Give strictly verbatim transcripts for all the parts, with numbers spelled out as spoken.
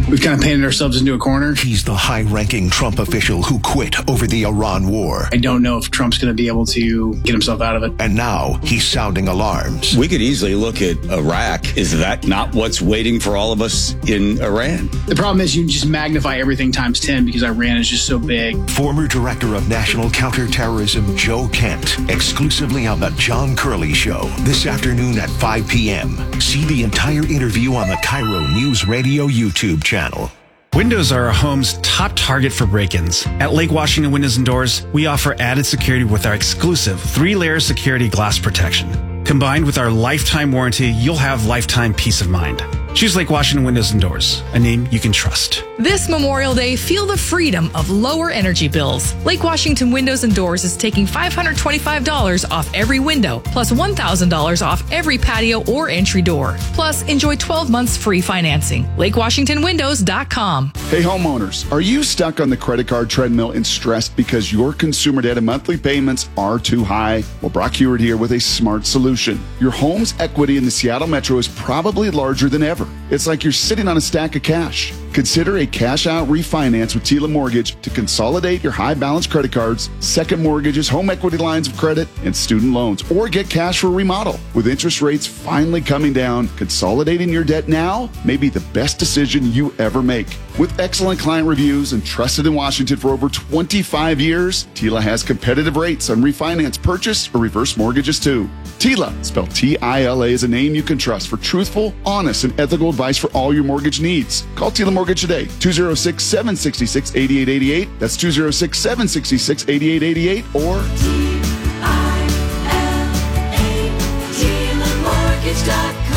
We've kind of painted ourselves into a corner. He's the high-ranking Trump official who quit over the Iran war. I don't know if Trump's going to be able to get himself out of it. And now he's sounding alarms. We could easily look at Iraq. Is that not what's waiting for all of us in Iran? The problem is you just magnify everything times ten because Iran is just so big. Former Director of National Counterterrorism Joe Kent, exclusively on The John Curley Show, this afternoon at five p.m. See the entire interview on the Cairo News Radio YouTube channel. Windows are our home's top target for break-ins. At Lake Washington Windows and Doors, we offer added security with our exclusive three-layer security glass protection. Combined with our lifetime warranty, you'll have lifetime peace of mind. Choose Lake Washington Windows and Doors, a name you can trust. This Memorial Day, feel the freedom of lower energy bills. Lake Washington Windows and Doors is taking five hundred twenty-five dollars off every window, plus one thousand dollars off every patio or entry door. Plus, enjoy twelve months free financing. Lake Washington Windows dot com. Hey homeowners, are you stuck on the credit card treadmill and stressed because your consumer debt and monthly payments are too high? Well, Brock Hewitt here with a smart solution. Your home's equity in the Seattle Metro is probably larger than ever. It's like you're sitting on a stack of cash. Consider a cash-out refinance with Tila Mortgage to consolidate your high-balance credit cards, second mortgages, home equity lines of credit, and student loans, or get cash for a remodel. With interest rates finally coming down, consolidating your debt now may be the best decision you ever make. With excellent client reviews and trusted in Washington for over twenty-five years, Tila has competitive rates on refinance, purchase, or reverse mortgages too. Tila, spelled T I L A, is a name you can trust for truthful, honest, and ethical advice for all your mortgage needs. Call Tila Mortgage today, two oh six, seven six six, eight eight eight eight. That's two oh six, seven six six, eight eight eight eight or T I L A, Tila Mortgage dot com.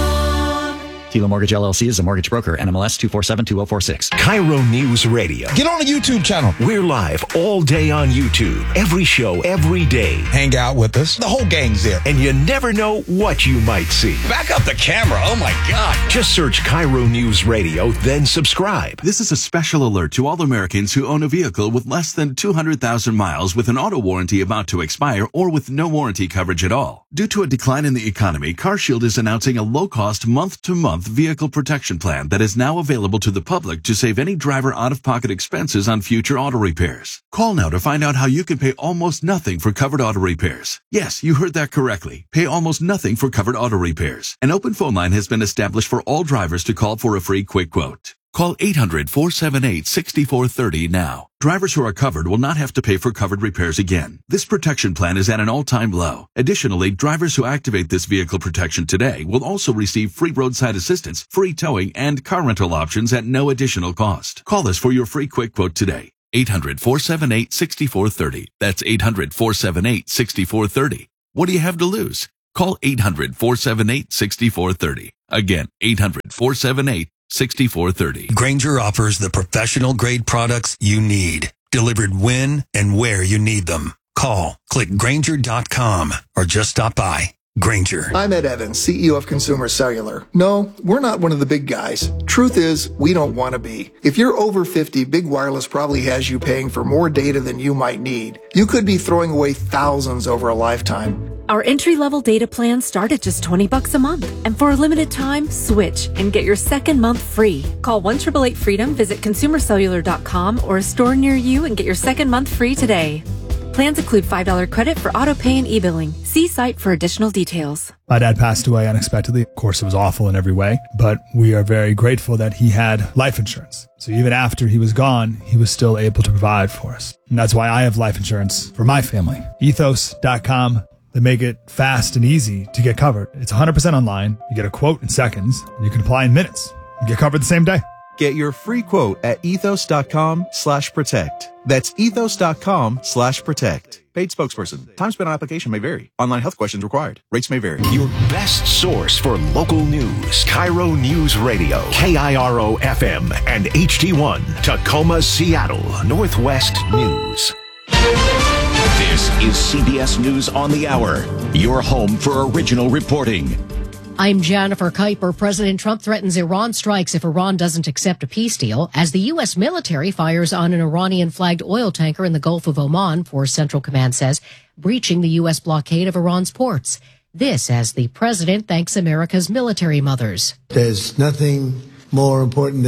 Tila Mortgage L L C is a mortgage broker. N M L S two four seven two zero four six. Cairo News Radio. Get on the YouTube channel. We're live all day on YouTube. Every show, every day. Hang out with us. The whole gang's there. And you never know what you might see. Back up the camera. Oh, my God. Just search Cairo News Radio, then subscribe. This is a special alert to all Americans who own a vehicle with less than two hundred thousand miles with an auto warranty about to expire or with no warranty coverage at all. Due to a decline in the economy, CarShield is announcing a low-cost month-to-month vehicle protection plan that is now available to the public to save any driver out-of-pocket expenses on future auto repairs. Call now to find out how you can pay almost nothing for covered auto repairs. Yes, you heard that correctly. Pay almost nothing for covered auto repairs. An open phone line has been established for all drivers to call for a free quick quote. Call eight hundred, four seven eight, six four three zero now. Drivers who are covered will not have to pay for covered repairs again. This protection plan is at an all-time low. Additionally, drivers who activate this vehicle protection today will also receive free roadside assistance, free towing, and car rental options at no additional cost. Call us for your free quick quote today. eight hundred, four seven eight, six four three zero. That's eight hundred, four seven eight, six four three zero. What do you have to lose? Call eight hundred, four seven eight, six four three zero. Again, eight hundred, four seven eight, six four three zero. Grainger offers the professional grade products you need, delivered when and where you need them. Call, click Grainger dot com, or just stop by. Grainger. I'm Ed Evans, C E O of Consumer Cellular. No, we're not one of the big guys. Truth is, we don't want to be. If you're over fifty, Big Wireless probably has you paying for more data than you might need. You could be throwing away thousands over a lifetime. Our entry-level data plans start at just twenty bucks a month. And for a limited time, switch and get your second month free. Call one eight eight eight freedom, visit consumer cellular dot com or a store near you and get your second month free today. Plans include five dollars credit for auto pay and e-billing. See site for additional details. My dad passed away unexpectedly. Of course, it was awful in every way, but we are very grateful that he had life insurance. So even after he was gone, he was still able to provide for us. And that's why I have life insurance for my family. ethos dot com. They make it fast and easy to get covered. It's one hundred percent online. You get a quote in seconds, and you can apply in minutes. You get covered the same day. Get your free quote at ethos dot com slash protect. That's ethos dot com slash protect. Paid spokesperson. Time spent on application may vary. Online health questions required. Rates may vary. Your best source for local news. Cairo News Radio. K I R O F M and H D one. Tacoma, Seattle. Northwest News. This is C B S News on the Hour. Your home for original reporting. I'm Jennifer Kuiper. President Trump threatens Iran strikes if Iran doesn't accept a peace deal as the U S military fires on an Iranian-flagged oil tanker in the Gulf of Oman, Force Central Command says, breaching the U S blockade of Iran's ports. This as the president thanks America's military mothers. There's nothing more important than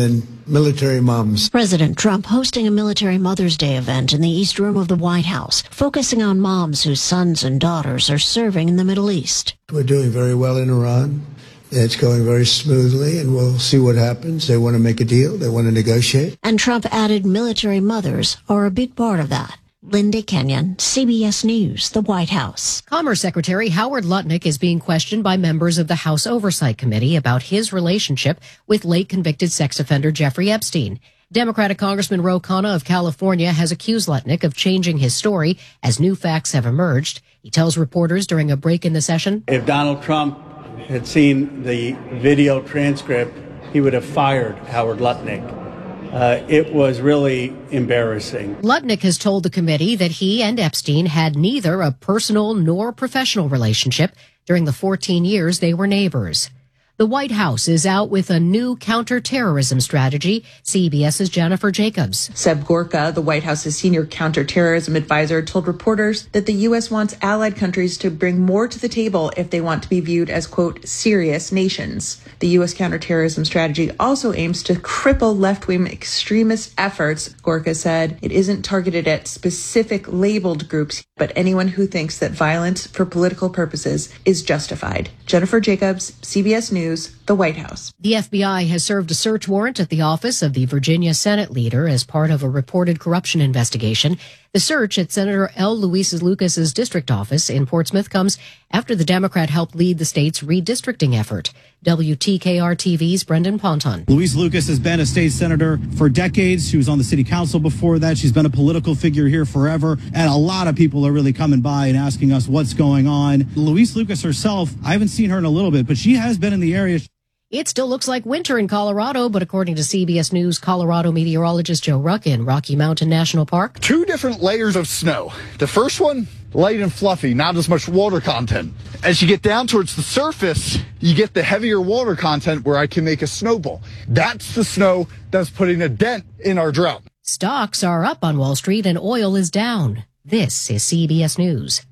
military moms. President Trump hosting a Military Mother's Day event in the East Room of the White House, focusing on moms whose sons and daughters are serving in the Middle East. We're doing very well in Iran. It's going very smoothly, and we'll see what happens. They want to make a deal. They want to negotiate. And Trump added military mothers are a big part of that. Linda Kenyon, C B S News, the White House. Commerce Secretary Howard Lutnick is being questioned by members of the House Oversight Committee about his relationship with late convicted sex offender Jeffrey Epstein. Democratic Congressman Ro Khanna of California has accused Lutnick of changing his story as new facts have emerged. He tells reporters during a break in the session, if Donald Trump had seen the video transcript, he would have fired Howard Lutnick. Uh, it was really embarrassing. Lutnick has told the committee that he and Epstein had neither a personal nor professional relationship during the fourteen years they were neighbors. The White House is out with a new counterterrorism strategy. CBS's Jennifer Jacobs. Seb Gorka, the White House's senior counterterrorism advisor, told reporters that the U S wants allied countries to bring more to the table if they want to be viewed as, quote, serious nations. The U S counterterrorism strategy also aims to cripple left-wing extremist efforts. Gorka said it isn't targeted at specific labeled groups, but anyone who thinks that violence for political purposes is justified. Jennifer Jacobs, C B S News. The White House. The F B I has served a search warrant at the office of the Virginia Senate leader as part of a reported corruption investigation. The search at Senator L. Luis Lucas's district office in Portsmouth comes after the Democrat helped lead the state's redistricting effort. W T K R T V's Brendan Ponton. Luis Lucas has been a state senator for decades. She was on the city council before that. She's been a political figure here forever. And a lot of people are really coming by and asking us what's going on. Luis Lucas herself, I haven't seen her in a little bit, but she has been in the area. It still looks like winter in Colorado, but according to C B S News Colorado meteorologist Joe Ruck in Rocky Mountain National Park. Two different layers of snow. The first one, light and fluffy, not as much water content. As you get down towards the surface, you get the heavier water content where I can make a snowball. That's the snow that's putting a dent in our drought. Stocks are up on Wall Street and oil is down. This is C B S News.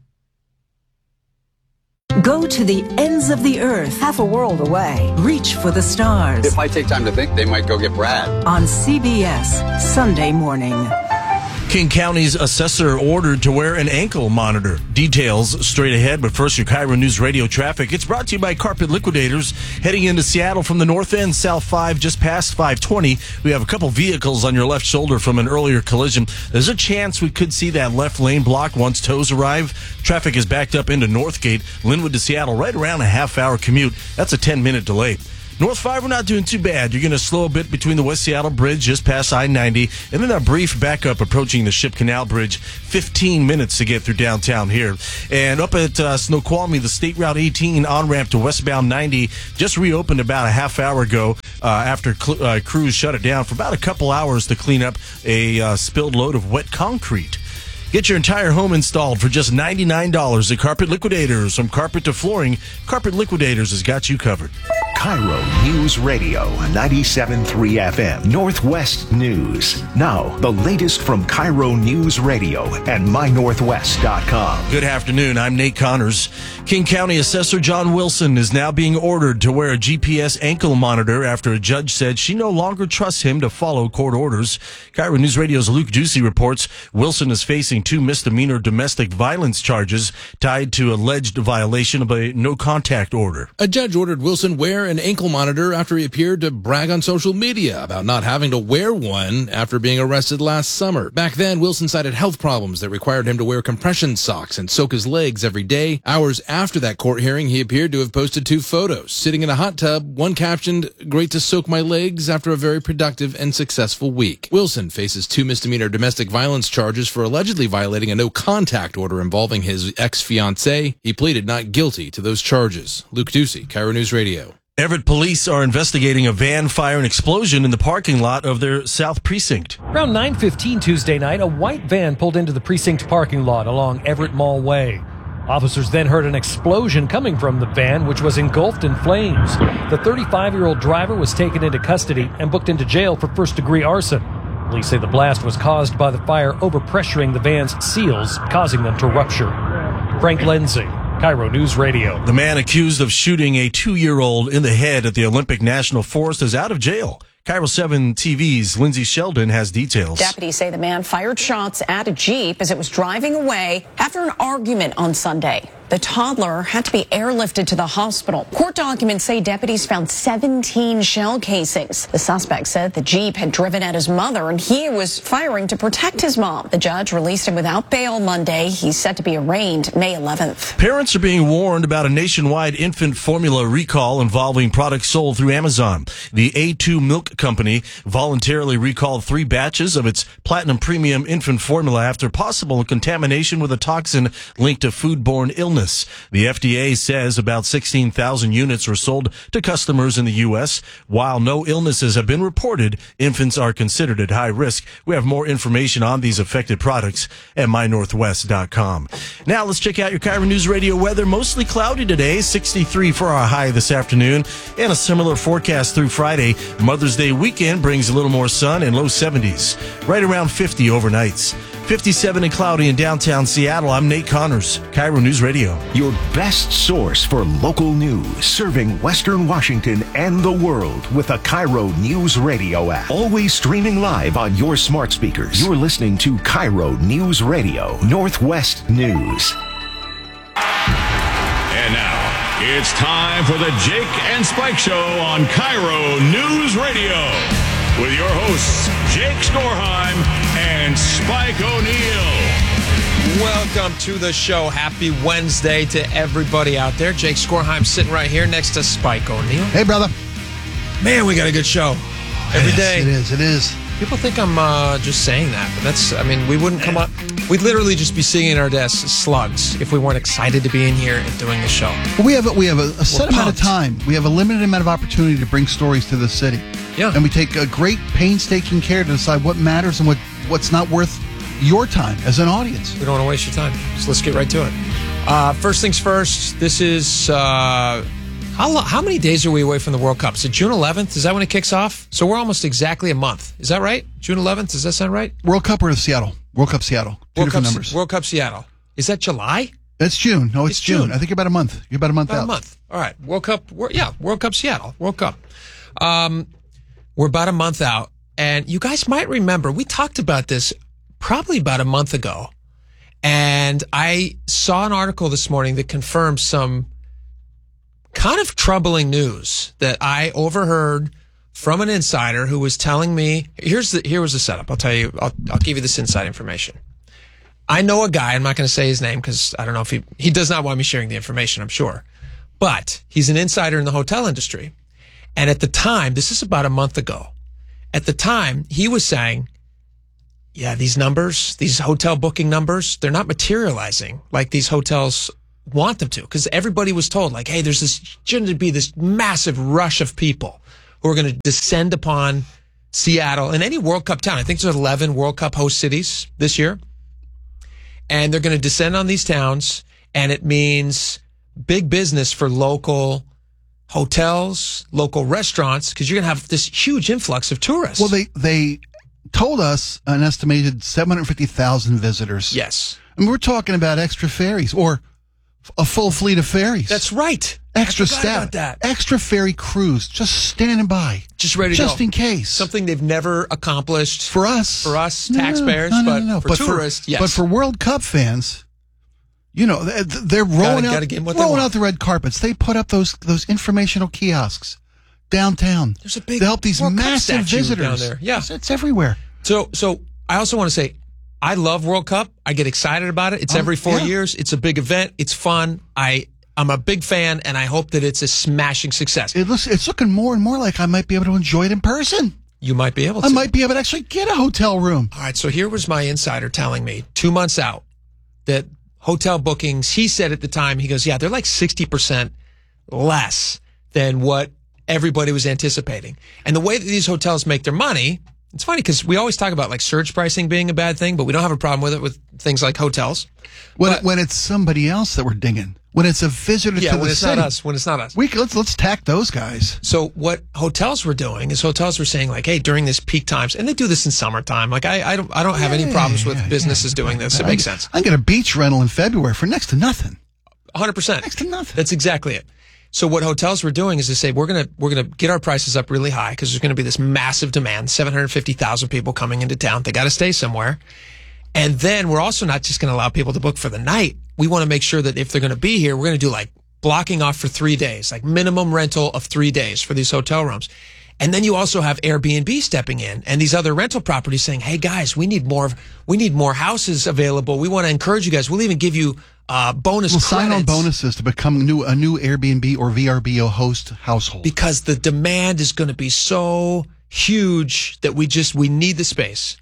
Go to the ends of the earth, half a world away. Reach for the stars. If I take time to think, they might go get Brad. On C B S, Sunday morning. King County's assessor ordered to wear an ankle monitor. Details straight ahead, but first your Cairo News Radio traffic. It's brought to you by Carpet Liquidators. Heading into Seattle from the north end, South five, just past five twenty. We have a couple vehicles on your left shoulder from an earlier collision. There's a chance we could see that left lane blocked once tows arrive. Traffic is backed up into Northgate, Linwood to Seattle, right around a half-hour commute. That's a ten-minute delay. North five, we're not doing too bad. You're going to slow a bit between the West Seattle Bridge just past I ninety, and then a brief backup approaching the Ship Canal Bridge. fifteen minutes to get through downtown here. And up at uh, Snoqualmie, the State Route eighteen on-ramp to westbound ninety just reopened about a half hour ago uh, after cl- uh, crews shut it down for about a couple hours to clean up a uh, spilled load of wet concrete. Get your entire home installed for just ninety-nine dollars at Carpet Liquidators. From carpet to flooring, Carpet Liquidators has got you covered. Cairo News Radio, ninety-seven point three F M, Northwest News. Now, the latest from Cairo News Radio and my northwest dot com. Good afternoon. I'm Nate Connors. King County Assessor John Wilson is now being ordered to wear a G P S ankle monitor after a judge said she no longer trusts him to follow court orders. Cairo News Radio's Luke Ducey reports Wilson is facing two misdemeanor domestic violence charges tied to alleged violation of a no-contact order. A judge ordered Wilson wear an ankle monitor after he appeared to brag on social media about not having to wear one after being arrested last summer. Back then, Wilson cited health problems that required him to wear compression socks and soak his legs every day. Hours after that court hearing, he appeared to have posted two photos, sitting in a hot tub. One captioned, "Great to soak my legs after a very productive and successful week." Wilson faces two misdemeanor domestic violence charges for allegedly violating a no-contact order involving his ex-fiancée. He pleaded not guilty to those charges. Luke Ducey, Cairo News Radio. Everett police are investigating a van fire and explosion in the parking lot of their South Precinct. Around nine fifteen Tuesday night, a white van pulled into the precinct parking lot along Everett Mall Way. Officers then heard an explosion coming from the van, which was engulfed in flames. The thirty-five-year-old driver was taken into custody and booked into jail for first-degree arson. Police say the blast was caused by the fire overpressuring the van's seals, causing them to rupture. Frank Lindsay, Cairo News Radio. The man accused of shooting a two-year-old in the head at the Olympic National Forest is out of jail. Cairo seven T V's Lindsay Sheldon has details. Deputies say the man fired shots at a Jeep as it was driving away after an argument on Sunday. The toddler had to be airlifted to the hospital. Court documents say deputies found seventeen shell casings. The suspect said the Jeep had driven at his mother and he was firing to protect his mom. The judge released him without bail Monday. He's set to be arraigned May eleventh. Parents are being warned about a nationwide infant formula recall involving products sold through Amazon. The A two Milk Company voluntarily recalled three batches of its Platinum Premium infant formula after possible contamination with a toxin linked to foodborne illness. The F D A says about sixteen thousand units were sold to customers in the U S. While no illnesses have been reported, infants are considered at high risk. We have more information on these affected products at my northwest dot com. Now let's check out your Cairo News Radio weather. Mostly cloudy today, sixty-three for our high this afternoon, and a similar forecast through Friday. Mother's Day weekend brings a little more sun and low seventies. Right around fifty overnights. fifty-seven and cloudy in downtown Seattle. I'm Nate Connors, Cairo News Radio. Your best source for local news, serving Western Washington and the world with the Cairo News Radio app. Always streaming live on your smart speakers. You're listening to Cairo News Radio, Northwest News. And now, it's time for the Jake and Spike Show on Cairo News Radio. With your hosts, Jake Skorheim and Spike O'Neill. Welcome to the show. Happy Wednesday to everybody out there. Jake Skorheim sitting right here next to Spike O'Neill. Hey, brother. Man, we got a good show every yes, day. It is. It is. People think I'm uh, just saying that, but that's, I mean, we wouldn't come up. We'd literally just be sitting in our desks slugs if we weren't excited to be in here and doing the show. Well, we have a, we have a, a set We're amount of time. We have a limited amount of opportunity to bring stories to the city. Yeah. And we take a great painstaking care to decide what matters and what, what's not worth your time as an audience. We don't want to waste your time. So let's get right to it. Uh, first things first, this is, uh, how, lo- how many days are we away from the World Cup? Is it June eleventh? Is that when it kicks off? So we're almost exactly a month. Is that right? June eleventh? Does that sound right? World Cup or Seattle? World Cup Seattle. Two World different Cup, numbers. World Cup Seattle. Is that July? That's June. No, it's, It's June. June. I think you're about a month. You're about a month About out. a month. All right. World Cup. Wor- yeah, World Cup Seattle. World Cup. Um, we're about a month out. And you guys might remember, we talked about this probably about a month ago. And I saw an article this morning that confirmed some kind of troubling news that I overheard from an insider who was telling me, here's the, here was the setup. I'll tell you, I'll, I'll give you this inside information. I know a guy, I'm not going to say his name because I don't know if he, he does not want me sharing the information, I'm sure. But he's an insider in the hotel industry. And at the time, this is about a month ago, at the time, he was saying, yeah, these numbers, these hotel booking numbers, they're not materializing like these hotels want them to. Because everybody was told, like, hey, there's this, going to be this massive rush of people who are going to descend upon Seattle and any World Cup town. I think there's eleven World Cup host cities this year. And they're going to descend on these towns. And it means big business for local hotels, local restaurants, because you're going to have this huge influx of tourists. Well, they, they told us an estimated seven hundred fifty thousand visitors. Yes. And we're talking about extra ferries or a full fleet of ferries. That's right. Extra I forgot staff. about that. Extra ferry crews just standing by. Just ready to just go. in case. Something they've never accomplished. For us. For us, No, taxpayers, no, no, but no, no. for but tourists, for, yes. But for World Cup fans, you know, they're, they're rolling Gotta- out, gotta give 'em what they rolling want. out the red carpets. They put up those those informational kiosks downtown. There's a big to help these World Cup massive statue visitors down there. Yeah. It's, it's everywhere. So, so I also want to say, I love World Cup. I get excited about it. It's Oh, every four yeah. years. It's a big event. It's fun. I, I'm a big fan, and I hope that it's a smashing success. It looks, it's looking more and more like I might be able to enjoy it in person. You might be able to. I might be able to actually get a hotel room. All right, so here was my insider telling me two months out that hotel bookings, he said at the time, he goes, yeah, they're like sixty percent less than what everybody was anticipating. And the way that these hotels make their money, it's funny because we always talk about like surge pricing being a bad thing, but we don't have a problem with it with things like hotels. When, But- when it's somebody else that we're dinging. When it's a visitor Yeah, to when the it's city. not us. When it's not us. We, let's, let's tack those guys. So what hotels were doing is hotels were saying like, hey, during this peak times, and they do this in summertime. Like I, I don't, I don't have Yeah, any problems yeah, with yeah, businesses doing this. It I- makes sense. I get a beach rental in February for next to nothing. one hundred percent. Next to nothing. That's exactly it. So what hotels were doing is to say, we're going to, we're going to get our prices up really high because there's going to be this massive demand, seven hundred fifty thousand people coming into town. They got to stay somewhere. And then we're also not just going to allow people to book for the night. We want to make sure that if they're going to be here, we're going to do like blocking off for three days, like minimum rental of three days for these hotel rooms. And then you also have Airbnb stepping in and these other rental properties saying, hey guys, we need more, we need more houses available. We want to encourage you guys. We'll even give you uh, bonus we'll credits. Sign on bonuses to become new, a new Airbnb or V R B O host household. Because the demand is going to be so huge that we just, we need the space.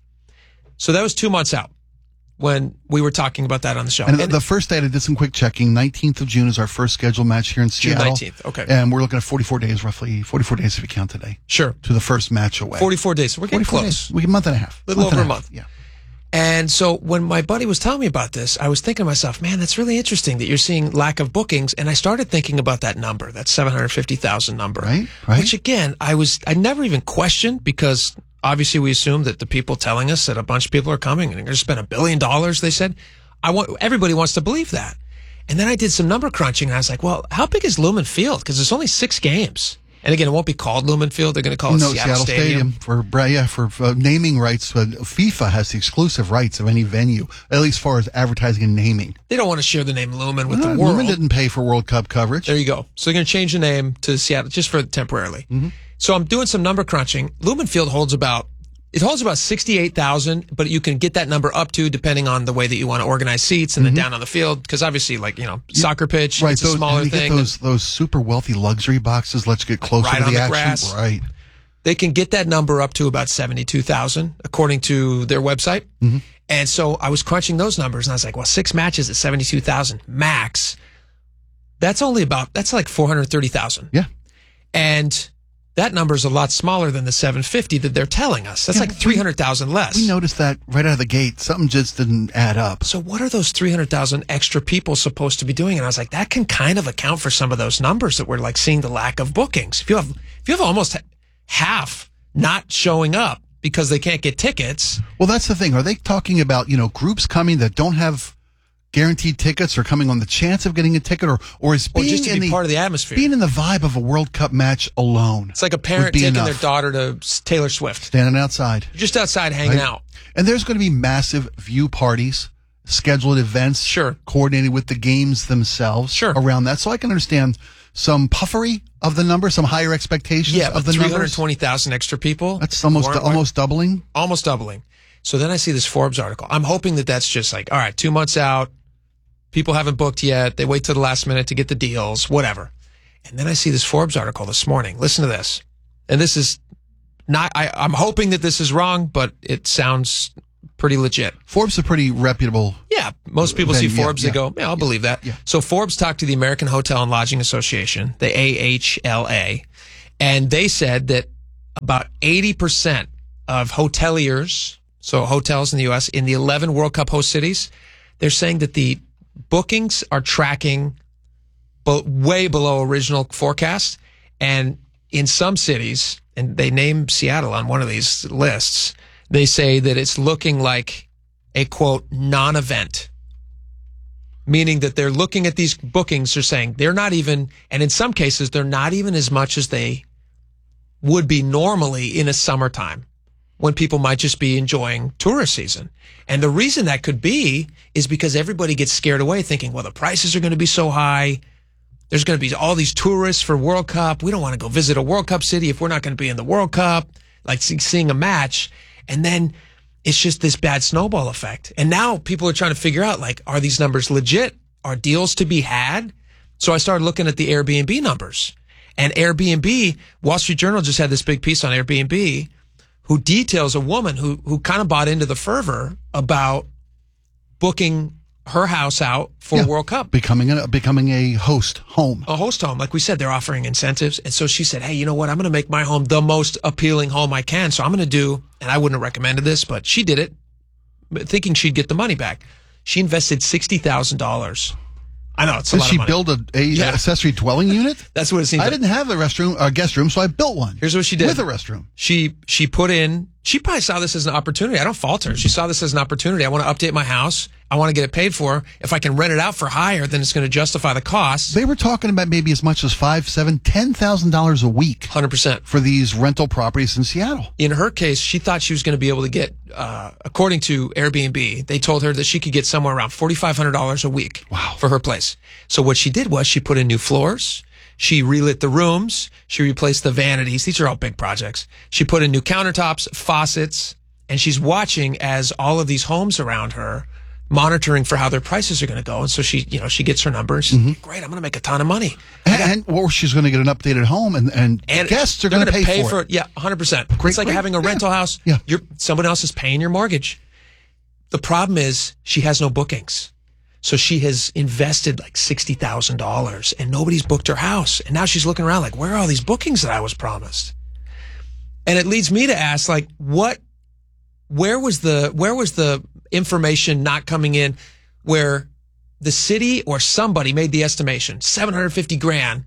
So that was two months out when we were talking about that on the show. And, and the first day I did some quick checking. nineteenth of June is our first scheduled match here in Seattle. June nineteenth, okay. And we're looking at forty-four days, roughly forty-four days if you count today. Sure. To the first match away. forty-four days. So we're getting close. Days. We get a month and a half. A little month over a and month. Yeah. And so when my buddy was telling me about this, I was thinking to myself, man, that's really interesting that you're seeing lack of bookings. And I started thinking about that number, that seven hundred fifty thousand number. Right, right. Which again, I was, I never even questioned because obviously we assume that the people telling us that a bunch of people are coming and they're going to spend a billion dollars, they said. I want, everybody wants to believe that. And then I did some number crunching and I was like, well, how big is Lumen Field? Because there's only six games. And again, it won't be called Lumen Field. They're going to call it no, Seattle, Seattle Stadium. Stadium. For, yeah, for uh, naming rights, uh, FIFA has the exclusive rights of any venue, at least as far as advertising and naming. They don't want to share the name Lumen with no, the world. Lumen didn't pay for World Cup coverage. There you go. So they're going to change the name to Seattle just for temporarily. Mm-hmm. So I'm doing some number crunching. Lumen Field holds about, it holds about sixty-eight thousand, but you can get that number up to depending on the way that you want to organize seats and mm-hmm. then down on the field. Because obviously, like, you know, soccer pitch, right, it's those, a smaller and you thing. Get those, those super wealthy luxury boxes. Let's get closer right to on the, the action. Grass. Right. They can get that number up to about seventy-two thousand, according to their website. Mm-hmm. And so I was crunching those numbers and I was like, well, six matches at seventy-two thousand max. That's only about, that's like four hundred thirty thousand. Yeah. And that number is a lot smaller than the seven fifty that they're telling us. That's yeah, like three hundred thousand less. We noticed that right out of the gate. Something just didn't add up. So what are those three hundred thousand extra people supposed to be doing? And I was like, that can kind of account for some of those numbers that we're like seeing the lack of bookings. If you have, if you have almost half not showing up because they can't get tickets. Well, that's the thing. Are they talking about, you know, groups coming that don't have guaranteed tickets or coming on the chance of getting a ticket, or or is being or just to in be the, part of the atmosphere, being in the vibe of a World Cup match alone? It's like a parent taking enough. their daughter to Taylor Swift, standing outside, You're just outside hanging right? out. And there's going to be massive view parties, scheduled events, sure, coordinated with the games themselves, sure, around that. So I can understand some puffery of the number, some higher expectations yeah, of the three hundred numbers. twenty thousand extra people. That's almost Warren, almost doubling. Almost doubling. So then I see this Forbes article. I'm hoping that that's just like, all right, two months out. People haven't booked yet. They wait till the last minute to get the deals, whatever. And then I see this Forbes article this morning. Listen to this. And this is not, I, I'm hoping that this is wrong, but it sounds pretty legit. Forbes is a pretty reputable. Yeah. Most people then, see yeah, Forbes, yeah, they go, yeah, I'll yeah, believe that. Yeah. So Forbes talked to the American Hotel and Lodging Association, the A H L A, and they said that about eighty percent of hoteliers, so hotels in the U S, in the eleven World Cup host cities, they're saying that the bookings are tracking but way below original forecast. And in some cities, and they name Seattle on one of these lists, they say that it's looking like a, quote, non-event. Meaning that they're looking at these bookings, they're saying they're not even, and in some cases, they're not even as much as they would be normally in a summertime, when people might just be enjoying tourist season. And the reason that could be is because everybody gets scared away thinking, well, the prices are going to be so high. There's going to be all these tourists for World Cup. We don't want to go visit a World Cup city if we're not going to be in the World Cup, like seeing a match. And then it's just this bad snowball effect. And now people are trying to figure out, like, are these numbers legit? Are deals to be had? So I started looking at the Airbnb numbers. And Airbnb, Wall Street Journal just had this big piece on Airbnb, who details a woman who who kind of bought into the fervor about booking her house out for Yeah, World Cup. Becoming a, becoming a host home. A host home. Like we said, they're offering incentives. And so she said, hey, you know what? I'm going to make my home the most appealing home I can. So I'm going to do, and I wouldn't have recommended this, but she did it, thinking she'd get the money back. She invested sixty thousand dollars. I know, it's a Did lot she of money. build a, a Yeah. accessory dwelling unit? That's what it seems I like. didn't have a restroom, a guest room, so I built one. Here's what she did. With a restroom. She she put in, she probably saw this as an opportunity. I don't fault her. She saw this as an opportunity. I want to update my house. I want to get it paid for. If I can rent it out for higher, then it's going to justify the cost. They were talking about maybe as much as five, seven, ten thousand dollars a week, one hundred percent for these rental properties in Seattle. In her case, she thought she was going to be able to get, uh, according to Airbnb, they told her that she could get somewhere around forty-five hundred dollars a week wow. for her place. So what she did was she put in new floors. She relit the rooms. She replaced the vanities. These are all big projects. She put in new countertops, faucets, and she's watching as all of these homes around her, monitoring for how their prices are going to go. And so she, you know, she gets her number and she's mm-hmm. like, great, I'm going to make a ton of money. And, and or she's going to get an updated home and, and, and guests are going to pay, pay for for it. it. Yeah, one hundred percent. Great, it's like great. having a rental yeah. house. Yeah. You're, someone else is paying your mortgage. The problem is she has no bookings. So she has invested like sixty thousand dollars and nobody's booked her house. And now she's looking around like, where are all these bookings that I was promised? And it leads me to ask, like, what, where was the, where was the information not coming in where the city or somebody made the estimation, seven hundred fifty grand.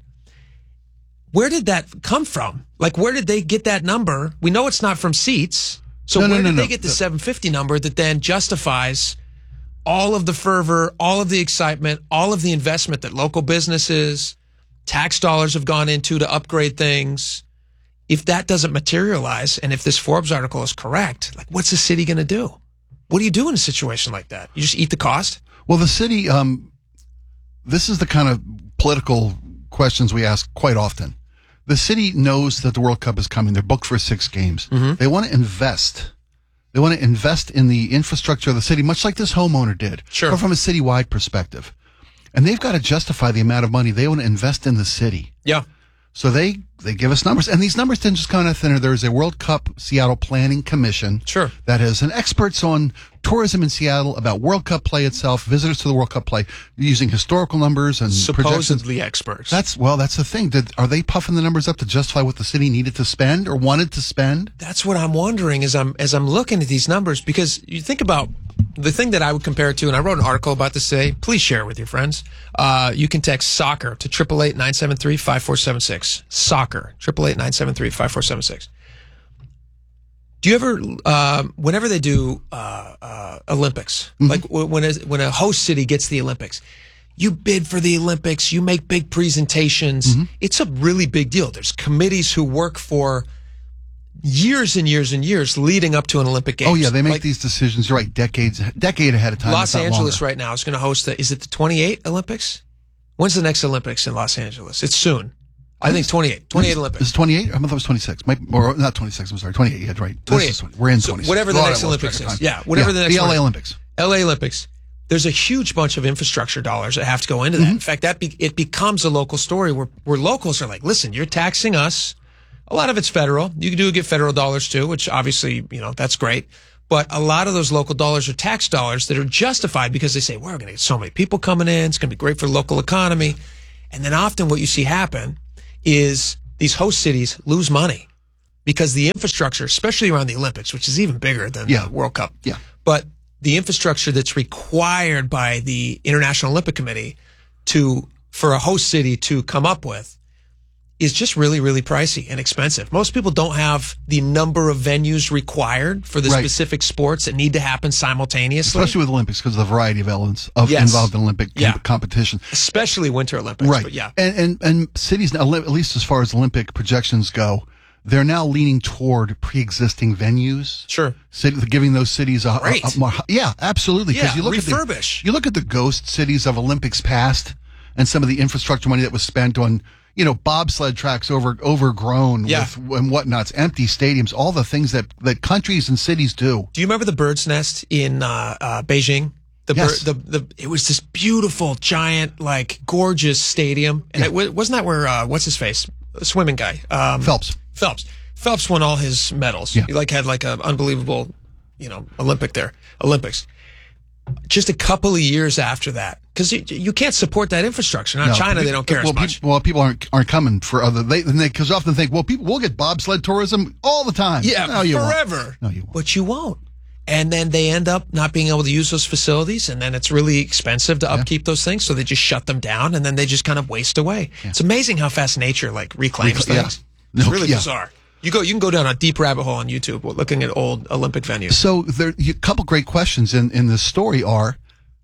Where did that come from? Like, where did they get that number? We know it's not from seats. So no, where no, no, did no. they get the seven fifty number that then justifies all of the fervor, all of the excitement, all of the investment that local businesses, tax dollars have gone into to upgrade things? If that doesn't materialize, and if this Forbes article is correct, like, what's the city going to do? What do you do in a situation like that? You just eat the cost? Well, the city, um, this is the kind of political questions we ask quite often. The city knows that the World Cup is coming. They're booked for six games. Mm-hmm. They want to invest. They want to invest in the infrastructure of the city, much like this homeowner did. Sure. But from a citywide perspective. And they've got to justify the amount of money they want to invest in the city. Yeah. So they, they give us numbers. And these numbers didn't just come out of thin air. There is a World Cup Seattle Planning Commission. Sure. That has an experts on tourism in Seattle, about World Cup play itself, visitors to the World Cup play, using historical numbers and supposedly projections. Experts. That's, well, that's the thing. Did, are they puffing the numbers up to justify what the city needed to spend or wanted to spend? That's what I'm wondering as I'm, as I'm looking at these numbers, because you think about the thing that I would compare it to, and I wrote an article about this today. Please share it with your friends. Uh, you can text soccer to eight eight eight, nine seven three, five four seven six. Soccer, eight eight eight, nine seven three, five four seven six. Do you ever, uh, whenever they do uh, uh, Olympics, mm-hmm. like when a, when a host city gets the Olympics, you bid for the Olympics, you make big presentations. Mm-hmm. It's a really big deal. There's committees who work for years and years and years leading up to an Olympic Games. Oh yeah, they make like, these decisions. You're right, decades, decade ahead of time. Los Angeles right now is going to host the, is it the twenty-eight Olympics? When's the next Olympics in Los Angeles? It's soon. I think twenty-eight. twenty-eight Olympics. Is it twenty-eight? I thought it was twenty-six. My, or not twenty-six, I'm sorry. twenty-eight, you had right. twenty-eight. twenty, we're in twenty-six. So whatever the next Olympics is. Yeah, whatever yeah, the next the L A one. Olympics. L A Olympics. There's a huge bunch of infrastructure dollars that have to go into that. Mm-hmm. In fact, that be, it becomes a local story where, where locals are like, listen, you're taxing us. A lot of it's federal. You do get federal dollars too, which obviously, you know, that's great. But a lot of those local dollars are tax dollars that are justified because they say, well, we're going to get so many people coming in. It's going to be great for the local economy. And then often what you see happen is these host cities lose money because the infrastructure, especially around the Olympics, which is even bigger than yeah. the World Cup. Yeah. But the infrastructure that's required by the International Olympic Committee to, for a host city to come up with is just really, really pricey and expensive. Most people don't have the number of venues required for the right. specific sports that need to happen simultaneously. Especially with Olympics because of the variety of elements of yes. involved in Olympic yeah. competition. Especially Winter Olympics. Right. But yeah. And, and, and cities, at least as far as Olympic projections go, they're now leaning toward pre-existing venues. Sure. City, giving those cities a, a, a more, yeah, absolutely. Yeah, you look refurbish. At the, you look at the ghost cities of Olympics past and some of the infrastructure money that was spent on, you know, bobsled tracks over overgrown yeah. with and whatnots, empty stadiums, all the things that, that countries and cities do. Do you remember the Bird's Nest in uh, uh, Beijing? The, yes. bird, the the it was this beautiful, giant, like gorgeous stadium, and yeah. it wasn't that where uh, what's his face, the swimming guy, um, Phelps. Phelps. Phelps won all his medals. Yeah. He like had like an unbelievable, you know, Olympic there, Olympics. Just a couple of years after that, because you, you can't support that infrastructure. Now, no, China, pe- they don't care well, as much. Pe- well, people aren't aren't coming for other. They because often think, well, people we'll get bobsled tourism all the time. Yeah, no, you forever. Won't. No, you won't. But you won't. And then they end up not being able to use those facilities, and then it's really expensive to upkeep yeah. those things, so they just shut them down, and then they just kind of waste away. Yeah. It's amazing how fast nature like reclaims Recla- things. Yeah. It's really yeah. bizarre. You go, you can go down a deep rabbit hole on YouTube looking at old Olympic venues. So there, a couple great questions in in this story are: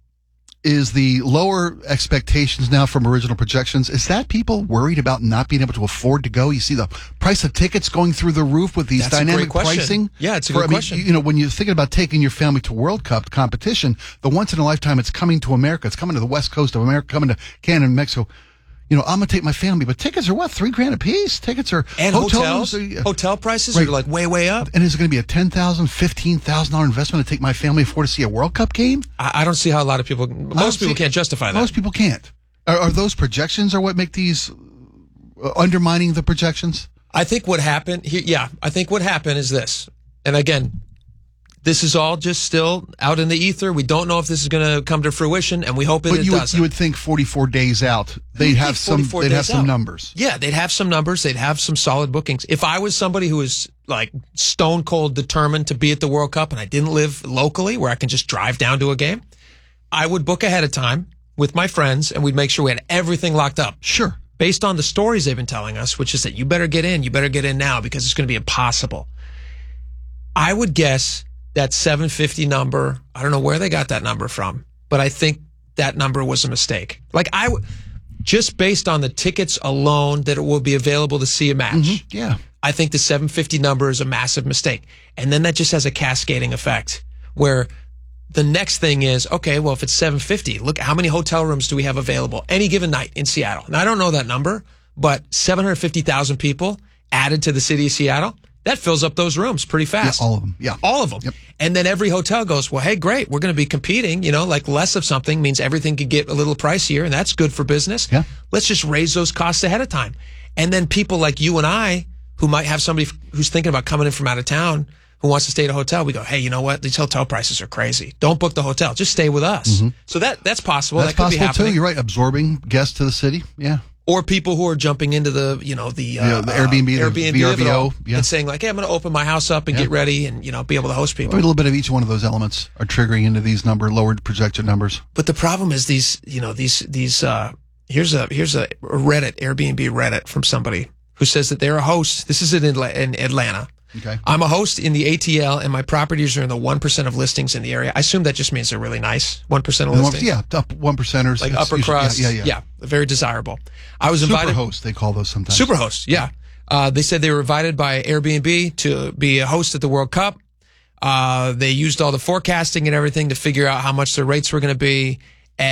is the lower expectations now from original projections. Is that people worried about not being able to afford to go? You see the price of tickets going through the roof with these That's a dynamic great question. pricing. Yeah, it's a For, good I mean, question. You know, when you're thinking about taking your family to World Cup competition, the once in a lifetime it's coming to America. It's coming to the west coast of America, coming to Canada and Mexico. You know, I'm going to take my family, but tickets are what? Three grand a piece? Tickets are... And hotel hotels, rooms are- hotel prices Right. are like way, way up. And is it going to be a ten thousand dollars, fifteen thousand dollars investment to take my family afford to see a World Cup game? I, I don't see how a lot of people, most people see- can't justify that. Most people can't. Are, are those projections are what make these uh, undermining the projections? I think what happened here, yeah, I think what happened is this. And again, this is all just still out in the ether. We don't know if this is going to come to fruition, and we hope it, But it you would, doesn't. you would think forty-four days out, they'd You'd have think some. forty-four They'd have days some out. numbers. Yeah, they'd have some numbers. They'd have some solid bookings. If I was somebody who was like stone cold determined to be at the World Cup and I didn't live locally where I can just drive down to a game, I would book ahead of time with my friends and we'd make sure we had everything locked up. Sure. Based on the stories they've been telling us, which is that you better get in, you better get in now because it's going to be impossible. I would guess that seven fifty number, I don't know where they got that number from, but I think that number was a mistake. Like I would, just based on the tickets alone that it will be available to see a match. Mm-hmm. Yeah. I think the seven fifty number is a massive mistake. And then that just has a cascading effect where the next thing is, okay, well, if it's seven fifty, look, how many hotel rooms do we have available any given night in Seattle? And I don't know that number, but seven hundred fifty thousand people added to the city of Seattle, that fills up those rooms pretty fast. Yeah, all of them. Yeah. All of them. Yep. And then every hotel goes, well, hey, great, we're going to be competing, you know, like less of something means everything could get a little pricier, and that's good for business. Yeah. Let's just raise those costs ahead of time. And then people like you and I, who might have somebody who's thinking about coming in from out of town, who wants to stay at a hotel, we go, hey, you know what? These hotel prices are crazy. Don't book the hotel. Just stay with us. Mm-hmm. So that that's possible. That's that could be possible happening. too. You're right. Absorbing guests to the city. Yeah. Or people who are jumping into the, you know, the, uh, Yeah, the Airbnb, the Airbnb V R of it B O, all, yeah. and saying like, hey, I'm going to open my house up and Yeah. get ready and, you know, be able to host A people. little bit of each one of those elements are triggering into these number lowered projected numbers. But the problem is these, you know, these, these, uh, here's a, here's a Reddit, Airbnb Reddit from somebody who says that they're a host. This is in, Atla- in Atlanta. Okay. I'm a host in the A T L and my properties are in the one percent of listings in the area. I assume that just means they're really nice. one percent of And one- listings. yeah, up one percenters. Like It's upper usually- crust. Yeah, yeah, yeah. very desirable. I was invited. Superhost, they call those sometimes. Superhost, yeah. Uh, they said they were invited by Airbnb to be a host at the World Cup. Uh, they used all the forecasting and everything to figure out how much their rates were going to be,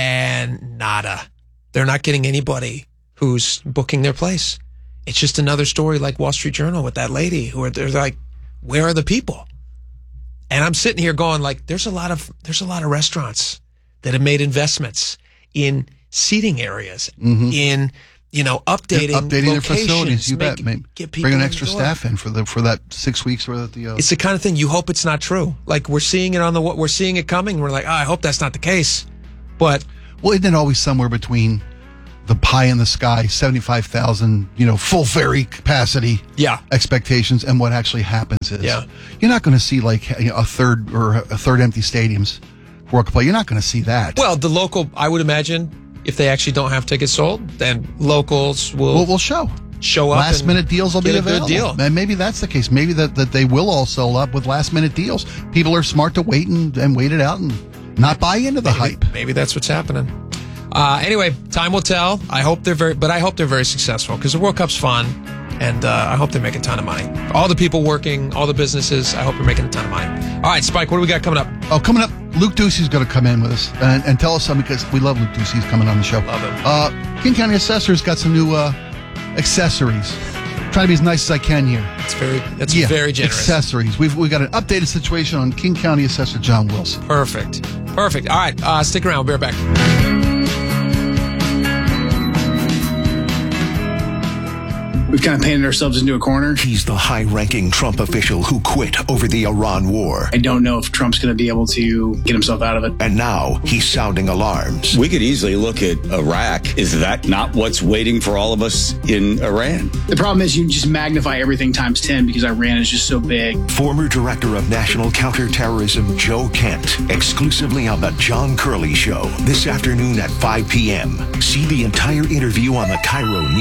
and nada. They're not getting anybody who's booking their place. It's just another story like Wall Street Journal with that lady who are, they're like, where are the people? And I'm sitting here going like, there's a lot of, there's a lot of restaurants that have made investments in seating areas, Mhm. in, you know, updating, Yeah, updating their locations, facilities. You make- bet. Maybe get people bring an in the extra door. staff in for the for that six weeks or the. Uh, It's the kind of thing you hope it's not true. Like we're seeing it on the, we're seeing it coming. We're like, oh, I hope that's not the case. But well, isn't it always somewhere between the pie in the sky, seventy-five thousand, you know, full ferry capacity yeah, expectations, and what actually happens is, Yeah. you're not going to see like you know, a third or a third empty stadiums for World Cup play. You're not going to see that. well, the local, I would imagine, if they actually don't have tickets sold, then locals will We'll, we'll show. show up. Last and minute deals will get be a good available. deal. And maybe that's the case. Maybe that, that they will all sell up with last minute deals. People are smart to wait and, and wait it out and not buy into the hype. Maybe that's what's happening. Uh, anyway, time will tell. I hope they're very, but I hope they're very successful because the World Cup's fun, and uh, I hope they make a ton of money. All the people working, all the businesses, I hope they're making a ton of money. All right, Spike, what do we got coming up? Oh, coming up, Luke Ducey's going to come in with us and, and tell us something because we love Luke Ducey's coming on the show. Love him. Uh, King County Assessor's got some new uh, accessories. Trying to be as nice as I can here. It's very, that's Yeah, very generous. accessories. We've we got an updated situation on King County Assessor John Wilson. Perfect. Perfect. All right, uh, stick around. We'll be right back. We've kind of painted ourselves into a corner. He's the high-ranking Trump official who quit over the Iran war. I don't know if Trump's going to be able to get himself out of it. And now he's sounding alarms. We could easily look at Iraq. Is that not what's waiting for all of us in Iran? The problem is you just magnify everything times ten because Iran is just so big. Former Director of National Counterterrorism Joe Kent, exclusively on The John Curley Show, this afternoon at five p.m. See the entire interview on the Cairo News Radio.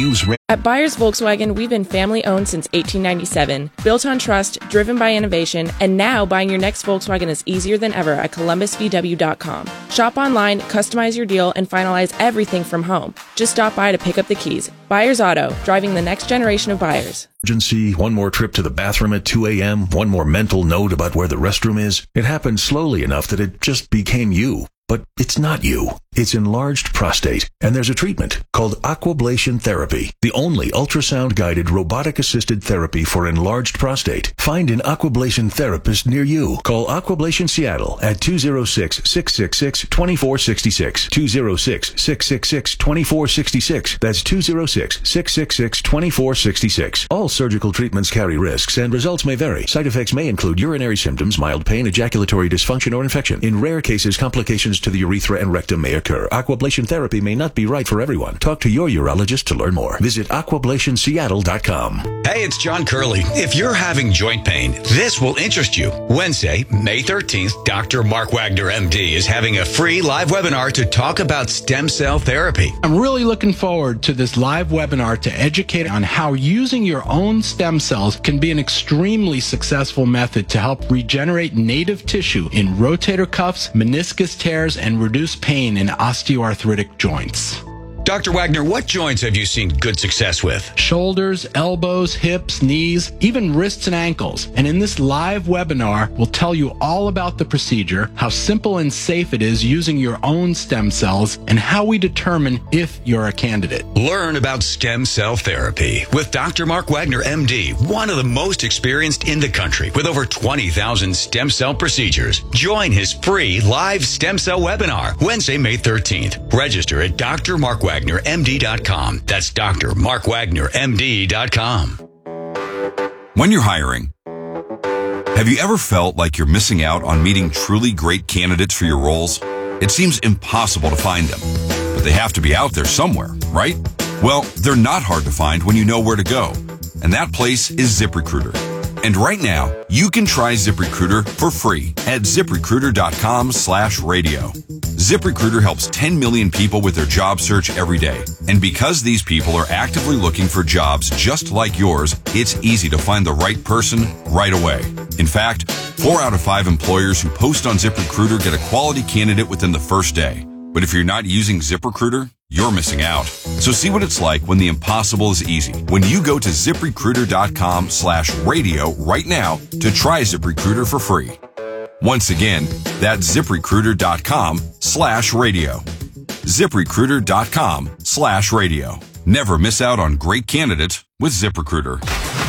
At Byers Volkswagen, we've been family-owned since eighteen ninety-seven, built on trust, driven by innovation, and now buying your next Volkswagen is easier than ever at columbus v w dot com. Shop online, customize your deal, and finalize everything from home. Just stop by to pick up the keys. Byers Auto, driving the next generation of buyers. Emergency, one more trip to the bathroom at two a.m., one more mental note about where the restroom is. It happened slowly enough that it just became you. But it's not you. It's enlarged prostate, and there's a treatment called Aquablation Therapy, the only ultrasound-guided robotic-assisted therapy for enlarged prostate. Find an Aquablation therapist near you. Call Aquablation Seattle at two oh six, six six six, two four six six, two oh six, six six six, two four six six. That's two oh six, six six six, two four six six. All surgical treatments carry risks, and results may vary. Side effects may include urinary symptoms, mild pain, ejaculatory dysfunction, or infection. In rare cases, complications to the urethra and rectum may occur. Aquablation therapy may not be right for everyone. Talk to your urologist to learn more. Visit aquablation seattle dot com. Hey, it's John Curley. If you're having joint pain, this will interest you. Wednesday, May thirteenth, Doctor Mark Wagner, M D, is having a free live webinar to talk about stem cell therapy. I'm really looking forward to this live webinar to educate on how using your own stem cells can be an extremely successful method to help regenerate native tissue in rotator cuffs, meniscus tears, and reduce pain in osteoarthritic joints. Doctor Wagner, what joints have you seen good success with? Shoulders, elbows, hips, knees, even wrists and ankles. And in this live webinar, we'll tell you all about the procedure, how simple and safe it is using your own stem cells, and how we determine if you're a candidate. Learn about stem cell therapy with Doctor Mark Wagner, M D, one of the most experienced in the country with over twenty thousand stem cell procedures. Join his free live stem cell webinar Wednesday, May thirteenth. Register at D R Mark Wagner. Wagner M D dot com. That's D R Mark Wagner M D dot com. When you're hiring, have you ever felt like you're missing out on meeting truly great candidates for your roles? It seems impossible to find them, but they have to be out there somewhere, right? Well, they're not hard to find when you know where to go, and that place is ZipRecruiter. And right now, you can try ZipRecruiter for free at ZipRecruiter dot com slash radio. ZipRecruiter helps ten million people with their job search every day. And because these people are actively looking for jobs just like yours, it's easy to find the right person right away. In fact, four out of five employers who post on ZipRecruiter get a quality candidate within the first day. But if you're not using ZipRecruiter, you're missing out. So see what it's like when the impossible is easy. When you go to ZipRecruiter dot com slash radio right now to try ZipRecruiter for free. Once again, that's ZipRecruiter dot com slash radio. ZipRecruiter dot com slash radio. Never miss out on great candidates with ZipRecruiter.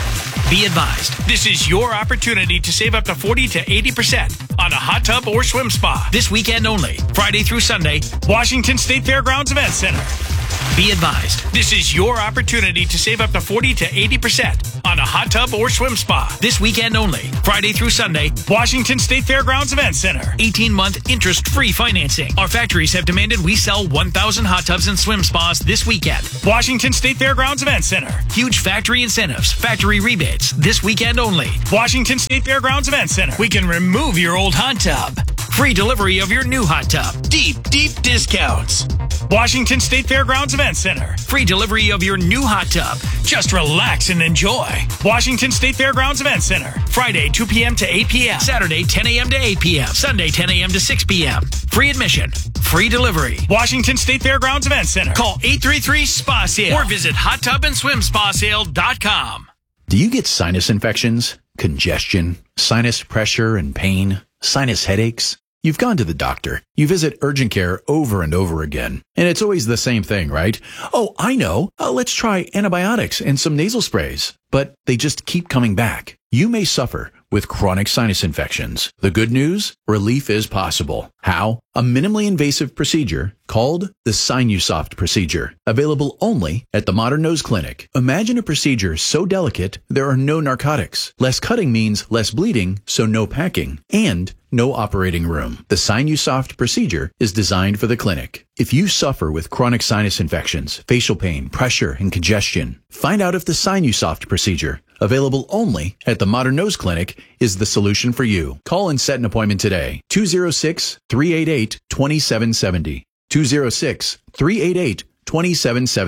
Be advised, this is your opportunity to save up to forty to eighty percent on a hot tub or swim spa this weekend only, Friday through Sunday, Washington State Fairgrounds Event Center. Be advised, this is your opportunity to save up to forty to eighty percent on a hot tub or swim spa this weekend only, Friday through Sunday, Washington State Fairgrounds Event Center. eighteen-month interest-free financing. Our factories have demanded we sell one thousand hot tubs and swim spas this weekend. Washington State Fairgrounds Event Center. Huge factory incentives, factory rebates this weekend only. Washington State Fairgrounds Event Center. We can remove your old hot tub. Free delivery of your new hot tub. Deep, deep discounts. Washington State Fairgrounds Event Center. Free delivery of your new hot tub. Just relax and enjoy. Washington State Fairgrounds Event Center. Friday, two p.m. to eight p.m. Saturday, ten a.m. to eight p.m. Sunday, ten a.m. to six p.m. Free admission. Free delivery. Washington State Fairgrounds Event Center. Call eight three three S P A sale or visit hot tub and swim spa sale dot com. Do you get sinus infections, congestion, sinus pressure and pain, sinus headaches? You've gone to the doctor. You visit urgent care over and over again. And it's always the same thing, right? Oh, I know. Uh, let's try antibiotics and some nasal sprays. But they just keep coming back. You may suffer with chronic sinus infections. The good news? Relief is possible. How? A minimally invasive procedure called the Sinusoft procedure, available only at the Modern Nose Clinic. Imagine a procedure so delicate there are no narcotics. Less cutting means less bleeding, so no packing, and no operating room. The Sinusoft procedure is designed for the clinic. If you suffer with chronic sinus infections, facial pain, pressure, and congestion, find out if the Sinusoft procedure, available only at the Modern Nose Clinic, is the solution for you. Call and set an appointment today. two oh six, three eight eight, two seven seven zero. two oh six, three eight eight, two seven seven zero.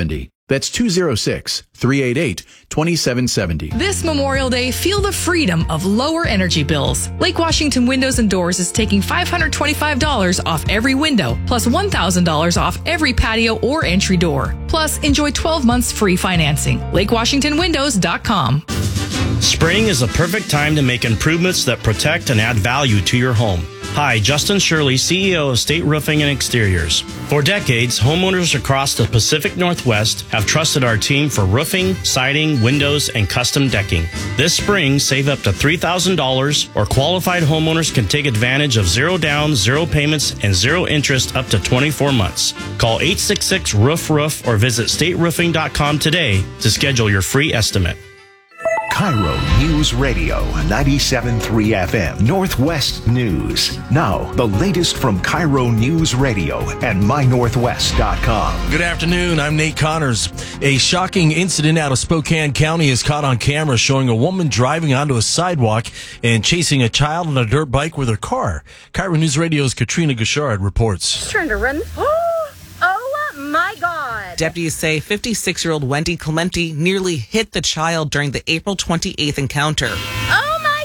That's two oh six, three eight eight, two seven seven zero. This Memorial Day, feel the freedom of lower energy bills. Lake Washington Windows and Doors is taking five hundred twenty-five dollars off every window, plus one thousand dollars off every patio or entry door. Plus, enjoy twelve months free financing. lake washington windows dot com. Spring is the perfect time to make improvements that protect and add value to your home. Hi, Justin Shirley, C E O of State Roofing and Exteriors. For decades, homeowners across the Pacific Northwest have trusted our team for roofing, siding, windows, and custom decking. This spring, save up to three thousand dollars, or qualified homeowners can take advantage of zero down, zero payments, and zero interest up to twenty-four months. Call eight six six, roof roof or visit state roofing dot com today to schedule your free estimate. Cairo News Radio, ninety-seven point three F M, Northwest News. Now, the latest from Cairo News Radio and my northwest dot com. Good afternoon, I'm Nate Connors. A shocking incident out of Spokane County is caught on camera showing a woman driving onto a sidewalk and chasing a child on a dirt bike with her car. Cairo News Radio's Katrina Gouchard reports. She's trying to run. Oh, my God. Deputies say fifty-six-year-old Wendy Clemente nearly hit the child during the April twenty-eighth encounter. Oh, my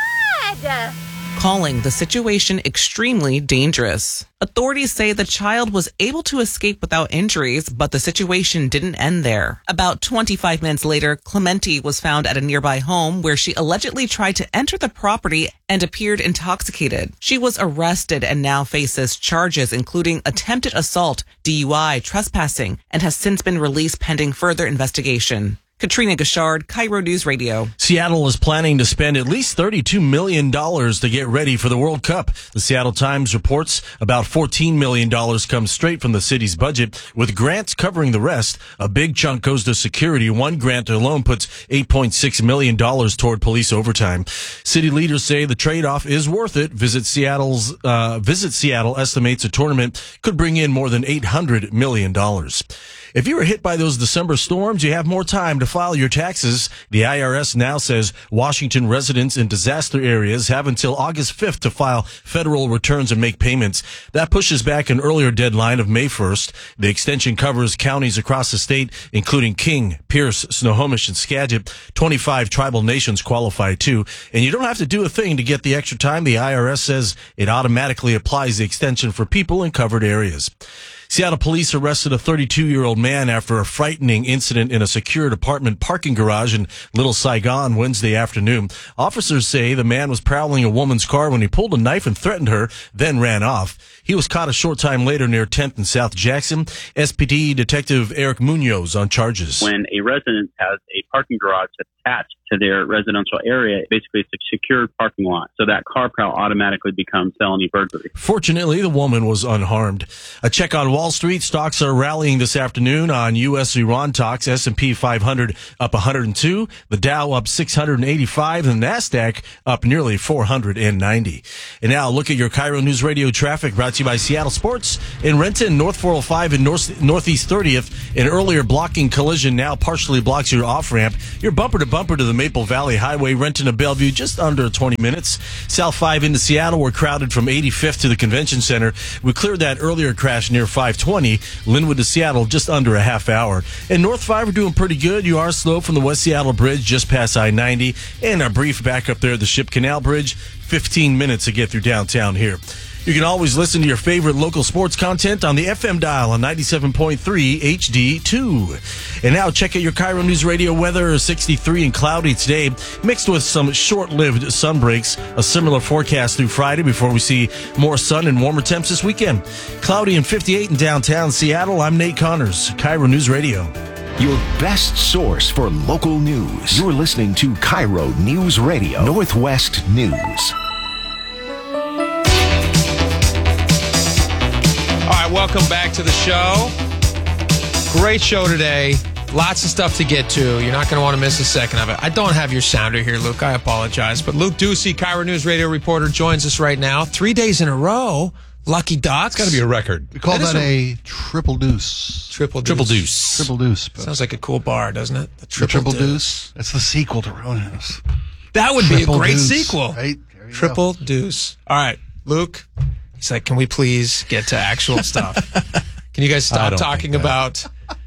God. Calling the situation extremely dangerous. Authorities say the child was able to escape without injuries, but the situation didn't end there. About twenty-five minutes later, Clemente was found at a nearby home where she allegedly tried to enter the property and appeared intoxicated. She was arrested and now faces charges including attempted assault, D U I, trespassing, and has since been released pending further investigation. Katrina Gouchard, Cairo News Radio. Seattle is planning to spend at least thirty-two million dollars to get ready for the World Cup. The Seattle Times reports about fourteen million dollars comes straight from the city's budget, with grants covering the rest. A big chunk goes to security. One grant alone puts eight point six million dollars toward police overtime. City leaders say the trade-off is worth it. Visit Seattle's uh, Visit Seattle estimates a tournament could bring in more than eight hundred million dollars. If you were hit by those December storms, you have more time to file your taxes. The I R S now says Washington residents in disaster areas have until August fifth to file federal returns and make payments. That pushes back an earlier deadline of May first. The extension covers counties across the state, including King, Pierce, Snohomish, and Skagit. twenty-five tribal nations qualify too. And you don't have to do a thing to get the extra time. The I R S says it automatically applies the extension for people in covered areas. Seattle police arrested a thirty-two-year-old man after a frightening incident in a secured apartment parking garage in Little Saigon Wednesday afternoon. Officers say the man was prowling a woman's car when he pulled a knife and threatened her, then ran off. He was caught a short time later near tenth and South Jackson. S P D Detective Eric Munoz on charges. When a resident has a parking garage attached to their residential area, basically it's a secured parking lot. So that car prowl automatically becomes felony burglary. Fortunately, the woman was unharmed. A check on Wall Street. Stocks are rallying this afternoon on U S Iran talks. S and P five hundred up one hundred two. The Dow up six hundred eighty-five. And the NASDAQ up nearly four hundred ninety. And now look at your Cairo News Radio traffic brought to you by Seattle Sports. In Renton, North four oh five and North, Northeast thirtieth. An earlier blocking collision now partially blocks your off-ramp. You're bumper to bumper to the Maple Valley Highway, Renton to Bellevue, just under twenty minutes. South five into Seattle, we're crowded from eighty-fifth to the Convention Center. We cleared that earlier crash near five twenty. Linwood to Seattle, just under a half hour. And North five are doing pretty good. You are slow from the West Seattle Bridge, just past I ninety. And a brief back up there at the Ship Canal Bridge. fifteen minutes to get through downtown here. You can always listen to your favorite local sports content on the F M dial on ninety-seven point three H D two. And now check out your Cairo News Radio weather. sixty-three and cloudy today, mixed with some short-lived sun breaks. A similar forecast through Friday before we see more sun and warmer temps this weekend. Cloudy and fifty-eight in downtown Seattle. I'm Nate Connors, Cairo News Radio. Your best source for local news. You're listening to Cairo News Radio, Northwest News. All right, welcome back to the show. Great show today. Lots of stuff to get to. You're not going to want to miss a second of it. I don't have your sounder here, Luke. I apologize. But Luke Ducey, Cairo News Radio reporter, joins us right now. Three days in a row. Lucky Ducks. It's got to be a record. We call That that, is a, triple deuce. Triple deuce. Triple deuce. Triple deuce. but- Sounds like a cool bar, doesn't it? The The Triple, triple deuce. deuce. That's the sequel to Roadhouse. That would be a Triple great deuce, sequel. Right? There you Triple deuce. All right, Luke. He's like, can we please get to actual stuff? Can you guys I stop don't talking think that. about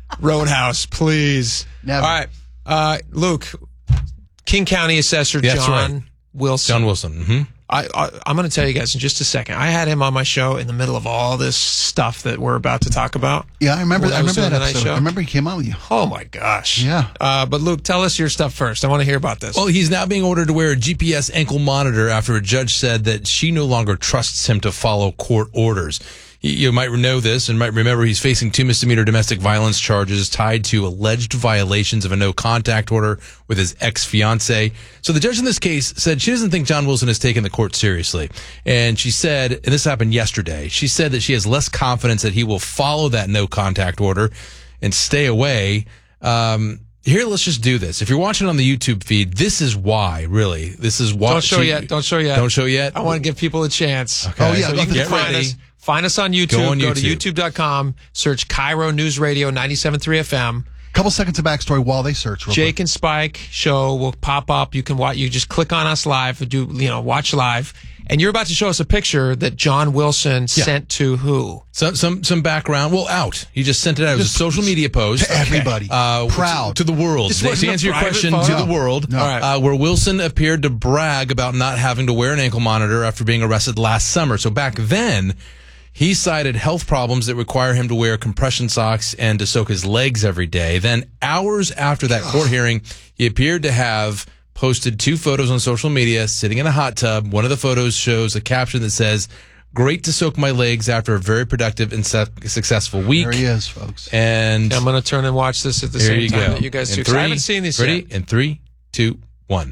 Roadhouse, please. Never. All right, uh, Luke, King County Assessor That's John right. Wilson. John Wilson. Mm-hmm. I, I, I'm going to tell you guys in just a second. I had him on my show in the middle of all this stuff that we're about to talk about. Yeah, I remember. When I was remember doing that the night episode. show. I remember he came on with you. Oh my gosh. Yeah. Uh, but Luke, tell us your stuff first. I want to hear about this. Well, he's now being ordered to wear a G P S ankle monitor after a judge said that she no longer trusts him to follow court orders. You might know this and might remember he's facing two misdemeanor domestic violence charges tied to alleged violations of a no-contact order with his ex-fiancée. So the judge in this case said she doesn't think John Wilson has taken the court seriously. And she said, and this happened yesterday, she said that she has less confidence that he will follow that no-contact order and stay away. Um, here, let's just do this. If you're watching on the YouTube feed, this is why, really. This is why. Don't show she- yet. Don't show yet. Don't show yet. I want to give people a chance. Okay. Oh, yeah, So you can get find ready. us. Find us on YouTube. Go on Go to YouTube. youtube dot com. Search Cairo News Radio ninety-seven point three F M. Couple seconds of backstory while they search. Real Jake quick. and Spike show will pop up. You can watch. You just click on us live. Do you know? Watch live. And you're about to show us a picture that John Wilson Yeah. sent to who? Some some some background. Well, out. He just sent it out. It was a social media post to everybody. Uh, Proud. to, to the world. This To wasn't a answer your private question, photo? to the world, No. All right. uh, where Wilson appeared to brag about not having to wear an ankle monitor after being arrested last summer. So back then, he cited health problems that require him to wear compression socks and to soak his legs every day. Then, hours after that court hearing, he appeared to have posted two photos on social media sitting in a hot tub. One of the photos shows a caption that says, "Great to soak my legs after a very productive and su- successful week." There he is, folks. And I'm going to turn and watch this at the there same you time go. that you guys In do. 'cause three, I haven't seen these ready? yet. In three, two, one.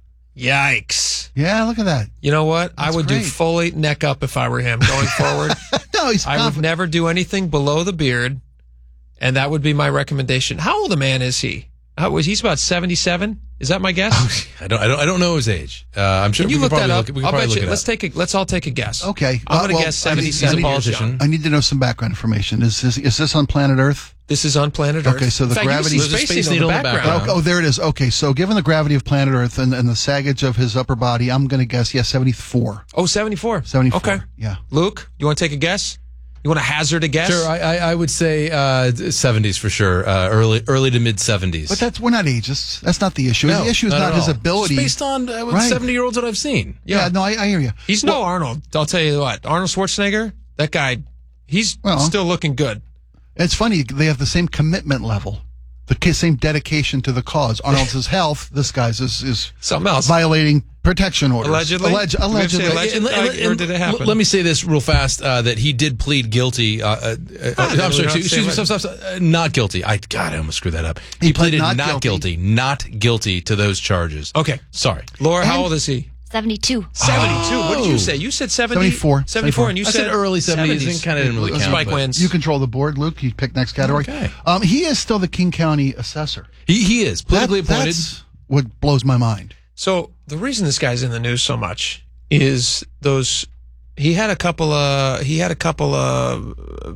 Yikes. Yeah, look at that. You know what? I That's would do great. fully neck up if I were him going forward. No, he's I would confident. never do anything below the beard, and that would be my recommendation. How old a man is he? How was he's about seventy-seven? Is that my guess? I don't, I don't, I don't know his age. Uh, I'm sure Can you we look could that probably up? look, we could I'll probably bet look you. it Let's up. take a. Let's all take a guess. Okay. I'm Uh, going to well, guess I need- seventy-seven he's a years politician. young. I need to know some background information. Is this is this on planet Earth? This is on planet Earth. Okay, so the In fact, you gravity- see There's a space space needle in the needle in the background. background. Oh, oh, there it is. Okay, so given the gravity of planet Earth and, and the saggage of his upper body, I'm going to guess yes, seventy-four. Oh, seventy-four. seventy-four. Okay. Yeah. Luke, you want to take a guess? You want to hazard a guess? Sure, I, I, I would say uh, seventies for sure. Uh, early, early to mid seventies. But that's we're not ageist. That's not the issue. the issue is not, at his all. ability. It's based on uh, Right. seventy year olds that I've seen. Yeah, no, I, I hear you. He's no Arnold. I'll tell you what. Arnold Schwarzenegger, that guy, he's Well- still looking good. It's funny. They have the same commitment level, the ki- same dedication to the cause. Arnold's his health. This guy's is, is Something else. violating protection orders. Allegedly? Alleg- Did we have to say allegedly. alleged? And- and- Uh, or and did it happen? l- Let me say this real fast: uh, that he did plead guilty. Uh, uh, uh, Ah, I'm then sorry, we don't excuse, have to excuse say me, what- stop, stop, stop, uh, not guilty. I God, I almost screwed that up. He He, pled pleaded not not, guilty. guilty. not guilty to those charges. Okay. Sorry, Laura, how And- old is he? seventy-two. seventy-two. What did you say? You said seventy? seventy-four. seventy-four, and you I said early seventies. seventies. Kind of didn't really count. Spike but- wins. You control the board, Luke. You pick next category. Okay. Um, he is still the King County assessor. He he is politically That- appointed. That's what blows my mind. So the reason this guy's in the news so much is those. He had a couple of. He had a couple of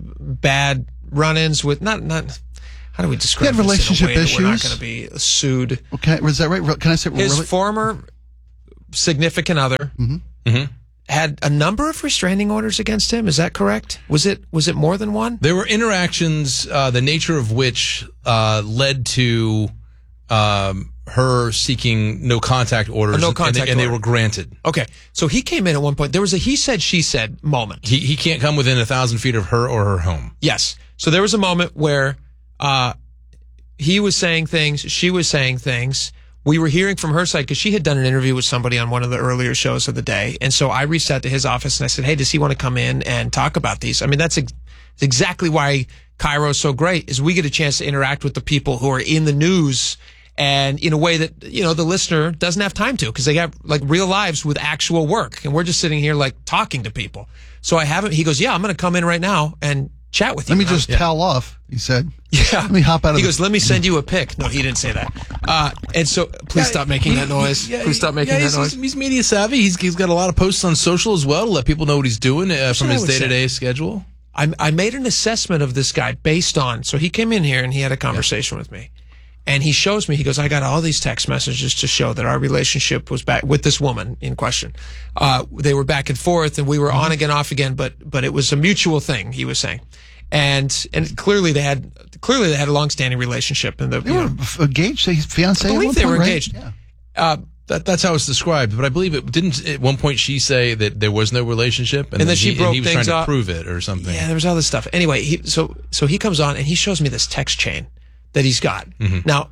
bad run-ins with not not. How do we describe? He had this in a relationship way that We're not issues. going to be sued. Okay, was that right? Can I say His really? former significant other Mhm. Mhm. had a number of restraining orders against him. Is that correct? Was it was it more than one? There were interactions, uh, the nature of which uh, led to um, her seeking no contact orders, A no and they- contact and, they, order. were granted. Okay, so he came in at one point. There was a he said she said moment. He he can't come within a thousand feet of her or her home. Yes. So there was a moment where uh, he was saying things, she was saying things. We were hearing from her side because she had done an interview with somebody on one of the earlier shows of the day. And so I reached out to his office and I said, hey, does he want to come in and talk about these? I mean, that's ex- exactly why Cairo is so great, is we get a chance to interact with the people who are in the news and in a way that, you know, the listener doesn't have time to because they have like real lives with actual work. And we're just sitting here like talking to people. So I haven't, he goes, yeah, I'm going to come in right now and chat with you. Let me And I was- just towel off. He said. Yeah. Let me hop out of He the- goes, let me send you a pic. No, he didn't say that. Uh, and so please stop making He- that noise. he- yeah, please stop making yeah, that he's, noise. He's, he's media savvy. He's he's got a lot of posts on social as well to let people know what he's doing uh, from what I his would say. day to day schedule. I, I made an assessment of this guy based on, so he came in here and he had a conversation with me. And he shows me, he goes, I got all these text messages to show that our relationship was back with this woman in question. Uh, they were back and forth and we were on again, off again, but, but it was a mutual thing, he was saying. and and clearly they had clearly they had a long-standing relationship. And the, They you were know, f- engaged, his fiance. I believe they were engaged. Yeah. Uh, That, that's how it's described, but I believe it didn't. At one point, she say that there was no relationship, and, And then she he, broke and he was things trying up. to prove it or something. Yeah, there was all this stuff. Anyway, he, so so he comes on and he shows me this text chain that he's got. Mm-hmm. Now,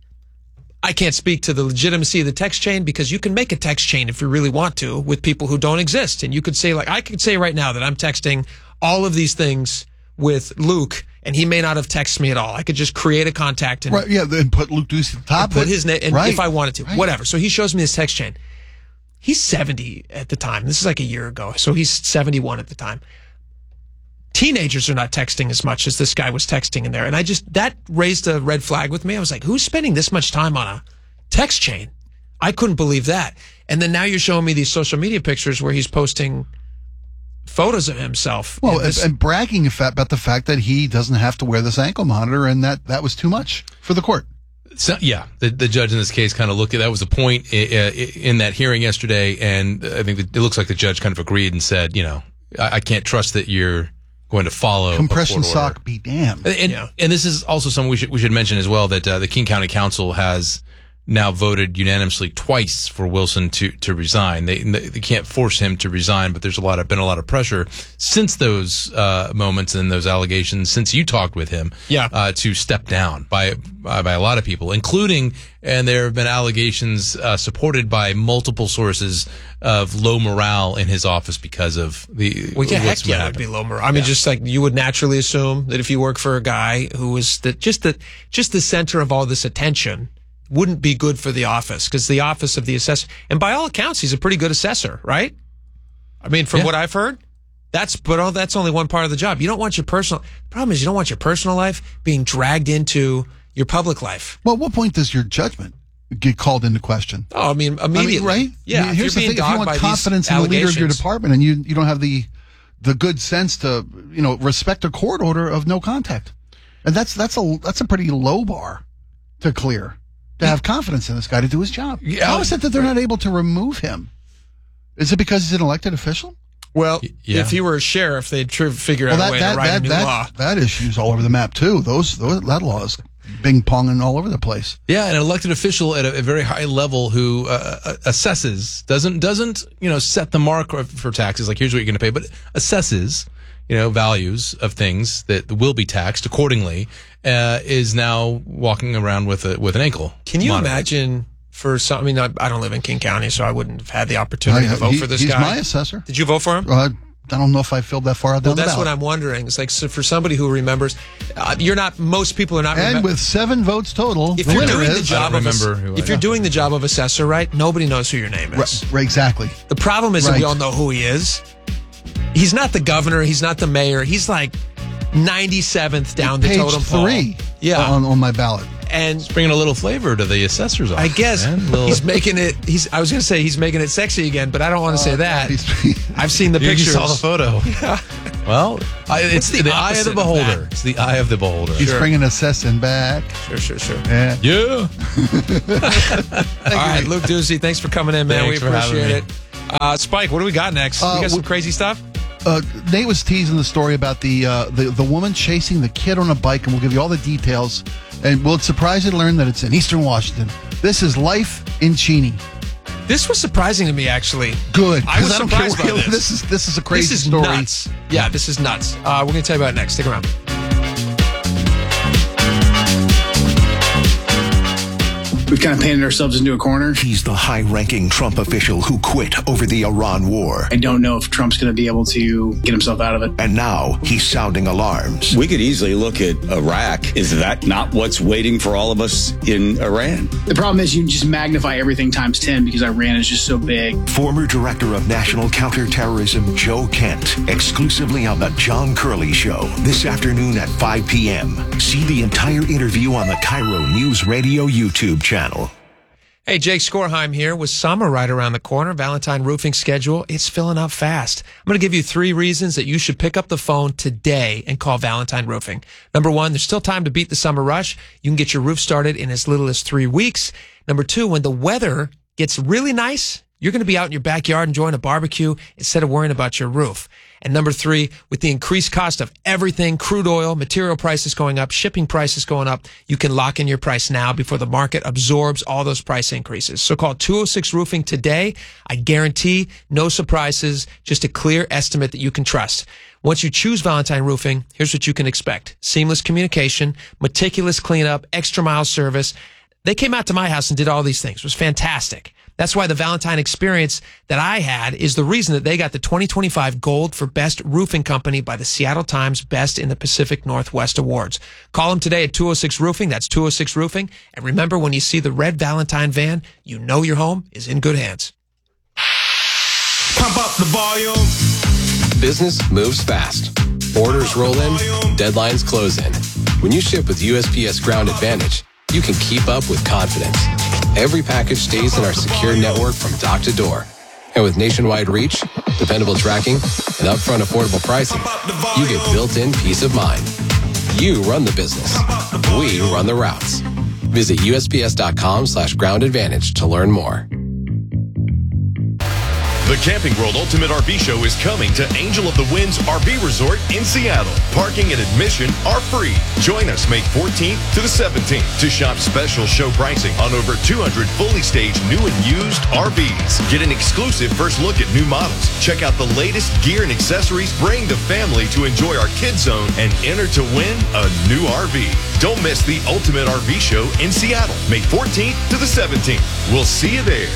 I can't speak to the legitimacy of the text chain because you can make a text chain if you really want to with people who don't exist, and you could say like I could say right now that I'm texting all of these things with Luke, and he may not have texted me at all. I could just create a contact and Right, yeah, and put Luke Ducey at the top. put of it. his name, and Right. if I wanted to, Right. whatever. So he shows me this text chain. He's seventy at the time. This is like a year ago. So he's seventy-one at the time. Teenagers are not texting as much as this guy was texting in there. And I just, that raised a red flag with me. I was like, who's spending this much time on a text chain? I couldn't believe that. And then now you're showing me these social media pictures where he's posting photos of himself. Well, in this- and, and bragging about the fact that he doesn't have to wear this ankle monitor, and that that was too much for the court. So, yeah, the, the judge in this case kind of looked at that was a point in, in that hearing yesterday, and I think it looks like the judge kind of agreed and said, you know, I, I can't trust that you're going to follow a Compression court order. sock be damned. And, and, and this is also something we should we should mention as well, that uh, the King County Council has now voted unanimously twice for Wilson to to resign. They they can't force him to resign, but there's a lot of been a lot of pressure since those uh, moments and those allegations, since you talked with him, yeah, uh, to step down by uh, by a lot of people, including, and there have been allegations uh, supported by multiple sources of low morale in his office because of the. Well, yeah, what's heck yeah, been it would be happening. low morale. I mean, Yeah. just like you would naturally assume that if you work for a guy who is the, just the just the center of all this attention, wouldn't be good for the office, because the office of the assessor, and by all accounts, he's a pretty good assessor, right? I mean, from Yeah. what I've heard, that's but all that's only one part of the job. You don't want your personal problem is you don't want your personal life being dragged into your public life. Well, at what point does your judgment get called into question? Oh, I mean, immediately, I mean, right? Yeah, I mean, if here's you're being the thing: if you dogged by want these confidence in the leader of your allegations- department, and you you don't have the the good sense to you know respect a court order of no contact, and that's that's a that's a pretty low bar to clear. To have confidence in this guy to do his job. Yeah. How is it that they're not able to remove him? Is it because he's an elected official? Well, yeah. if he were a sheriff, they'd tr- figure out Well, a way that to that write a that new that, law. that issue's all over the map too. Those those that law is bing ponging all over the place. Yeah, an elected official at a, a very high level who uh, assesses, doesn't doesn't you know set the mark for taxes, like here's what you're going to pay, but assesses, you know, values of things that will be taxed accordingly, uh, is now walking around with a with an ankle. Can you monitor. imagine for some? I mean, I, I don't live in King County, so I wouldn't have had the opportunity I- to vote he- for this he's guy. my assessor. Did you vote for him? Uh, I don't know if I filled that far out Well, down the that's ballot. what I'm wondering. It's like so for somebody who remembers, uh, you're not. Most people are not. And remem- with seven votes total, if the you're winner doing the is- job of ass- remember who I- if you're doing the job of assessor, right? Nobody knows who your name is. Right, right, exactly. The problem is that Right. we all know who he is. He's not the governor. He's not the mayor. He's like ninety-seventh down the Page totem pole. three Yeah. on, on my ballot. And It's bringing a little flavor to the assessor's office. I guess man. Little- he's making it. He's. I was going to say he's making it sexy again, but I don't want to say that. I've seen the You- you pictures. saw the photo. Yeah. Well, I, it's the the, eye of opposite the of beholder. that? It's the eye of the beholder. He's bringing assessing back. Sure, sure, sure. Yeah. Yeah. All right, Luke Ducey, thanks for coming in, man. Thanks we for having appreciate me. it. Uh, Spike, what do we got next? Uh, we got some we- crazy stuff. Uh, Nate was teasing the story about the, uh, the the woman chasing the kid on a bike, and we'll give you all the details. And we'll surprise you to learn that it's in Eastern Washington. This is life in Cheney. This was surprising to me, actually. Good. I was 'cause don't care surprised by where- this. This is this is a crazy This is story. nuts. Yeah, this is nuts. Uh, we're going to tell you about it next. Stick around. We've kind of painted ourselves into a corner. He's the high-ranking Trump official who quit over the Iran war. I don't know if Trump's going to be able to get himself out of it. And now he's sounding alarms. We could easily look at Iraq. Is that not what's waiting for all of us in Iran? The problem is you just magnify everything times ten because Iran is just so big. Former Director of National Counterterrorism Joe Kent, exclusively on The John Curley Show, this afternoon at five p.m. See the entire interview on the Cairo News Radio YouTube channel. Hey, Jake Skorheim here with summer right around the corner. Valentine roofing schedule, it's filling up fast. I'm going to give you three reasons that you should pick up the phone today and call Valentine Roofing. Number one, there's still time to beat the summer rush. You can get your roof started in as little as three weeks. Number two, when the weather gets really nice, You're going to be out in your backyard enjoying a barbecue instead of worrying about your roof. And number three, with the increased cost of everything, crude oil, material prices going up, shipping prices going up, you can lock in your price now before the market absorbs all those price increases. So call two oh six Roofing today. I guarantee no surprises, just a clear estimate that you can trust. Once you choose Valentine Roofing, here's what you can expect. Seamless communication, meticulous cleanup, extra mile service. They came out to my house and did all these things. It was fantastic. That's why the Valentine experience that I had is the reason that they got the twenty twenty-five Gold for Best Roofing Company by the Seattle Times Best in the Pacific Northwest Awards. Call them today at two oh six Roofing. That's two oh six Roofing. And remember, when you see the red Valentine van, you know your home is in good hands. Pump up the volume. Business moves fast. Orders roll in, deadlines close in. When you ship with U S P S Ground Advantage, you can keep up with confidence. Every package stays in our secure network from dock to door. And with nationwide reach, dependable tracking, and upfront affordable pricing, you get built-in peace of mind. You run the business. We run the routes. Visit U S P S dot com slash ground advantage to learn more. The Camping World Ultimate R V Show is coming to Angel of the Winds R V Resort in Seattle. Parking and admission are free. Join us May fourteenth to the seventeenth to shop special show pricing on over two hundred fully staged new and used R Vs. Get an exclusive first look at new models. Check out the latest gear and accessories. Bring the family to enjoy our Kids Zone and enter to win a new R V. Don't miss the Ultimate R V Show in Seattle, May fourteenth to the seventeenth. We'll see you there.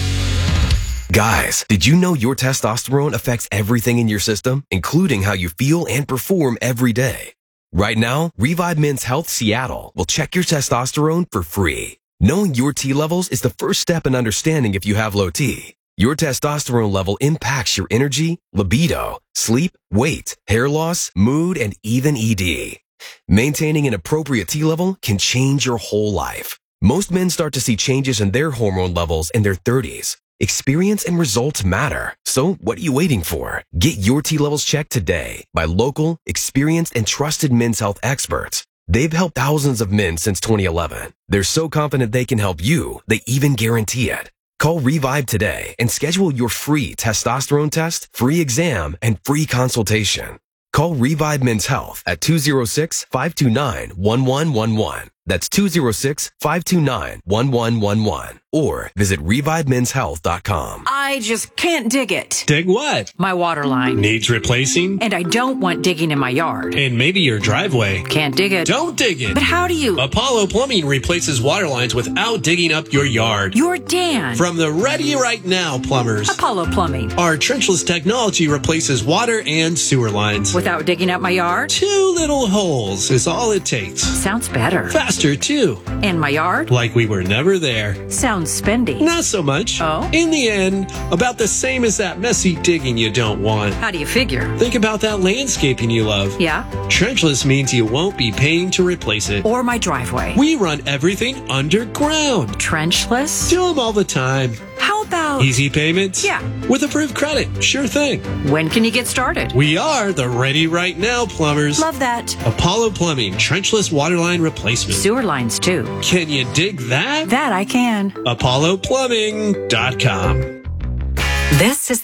Guys, did you know your testosterone affects everything in your system, including how you feel and perform every day? Right now, Revive Men's Health Seattle will check your testosterone for free. Knowing your T levels is the first step in understanding if you have low T. Your testosterone level impacts your energy, libido, sleep, weight, hair loss, mood, and even E D. Maintaining an appropriate T level can change your whole life. Most men start to see changes in their hormone levels in their thirties. Experience and results matter. So what are you waiting for? Get your T levels checked today by local, experienced, and trusted men's health experts. They've helped thousands of men since twenty eleven. They're so confident they can help you, they even guarantee it. Call Revive today and schedule your free testosterone test, free exam, and free consultation. Call Revive Men's Health at two oh six, five two nine, one one one one. That's two oh six, five two nine, one one one one. Or visit revive men's health dot com. I just can't dig it. Dig what? My water line. Needs replacing? And I don't want digging in my yard. And maybe your driveway. Can't dig it. Don't dig it. But how do you? Apollo Plumbing replaces water lines without digging up your yard. You're Dan. From the Ready Right Now plumbers. Apollo Plumbing. Our trenchless technology replaces water and sewer lines. Without digging up my yard? Two little holes is all it takes. Sounds better. Faster, too. And my yard? Like we were never there. Sounds spendy. Not so much. Oh? In the end, about the same as that messy digging you don't want. How do you figure? Think about that landscaping you love. Yeah? Trenchless means you won't be paying to replace it. Or my driveway. We run everything underground. Trenchless? Do them all the time. How about... Easy payments? Yeah. With approved credit. Sure thing. When can you get started? We are the Ready Right Now plumbers. Love that. Apollo Plumbing, trenchless waterline replacement. Sewer lines, too. Can you dig that? That I can. apollo plumbing dot com. This is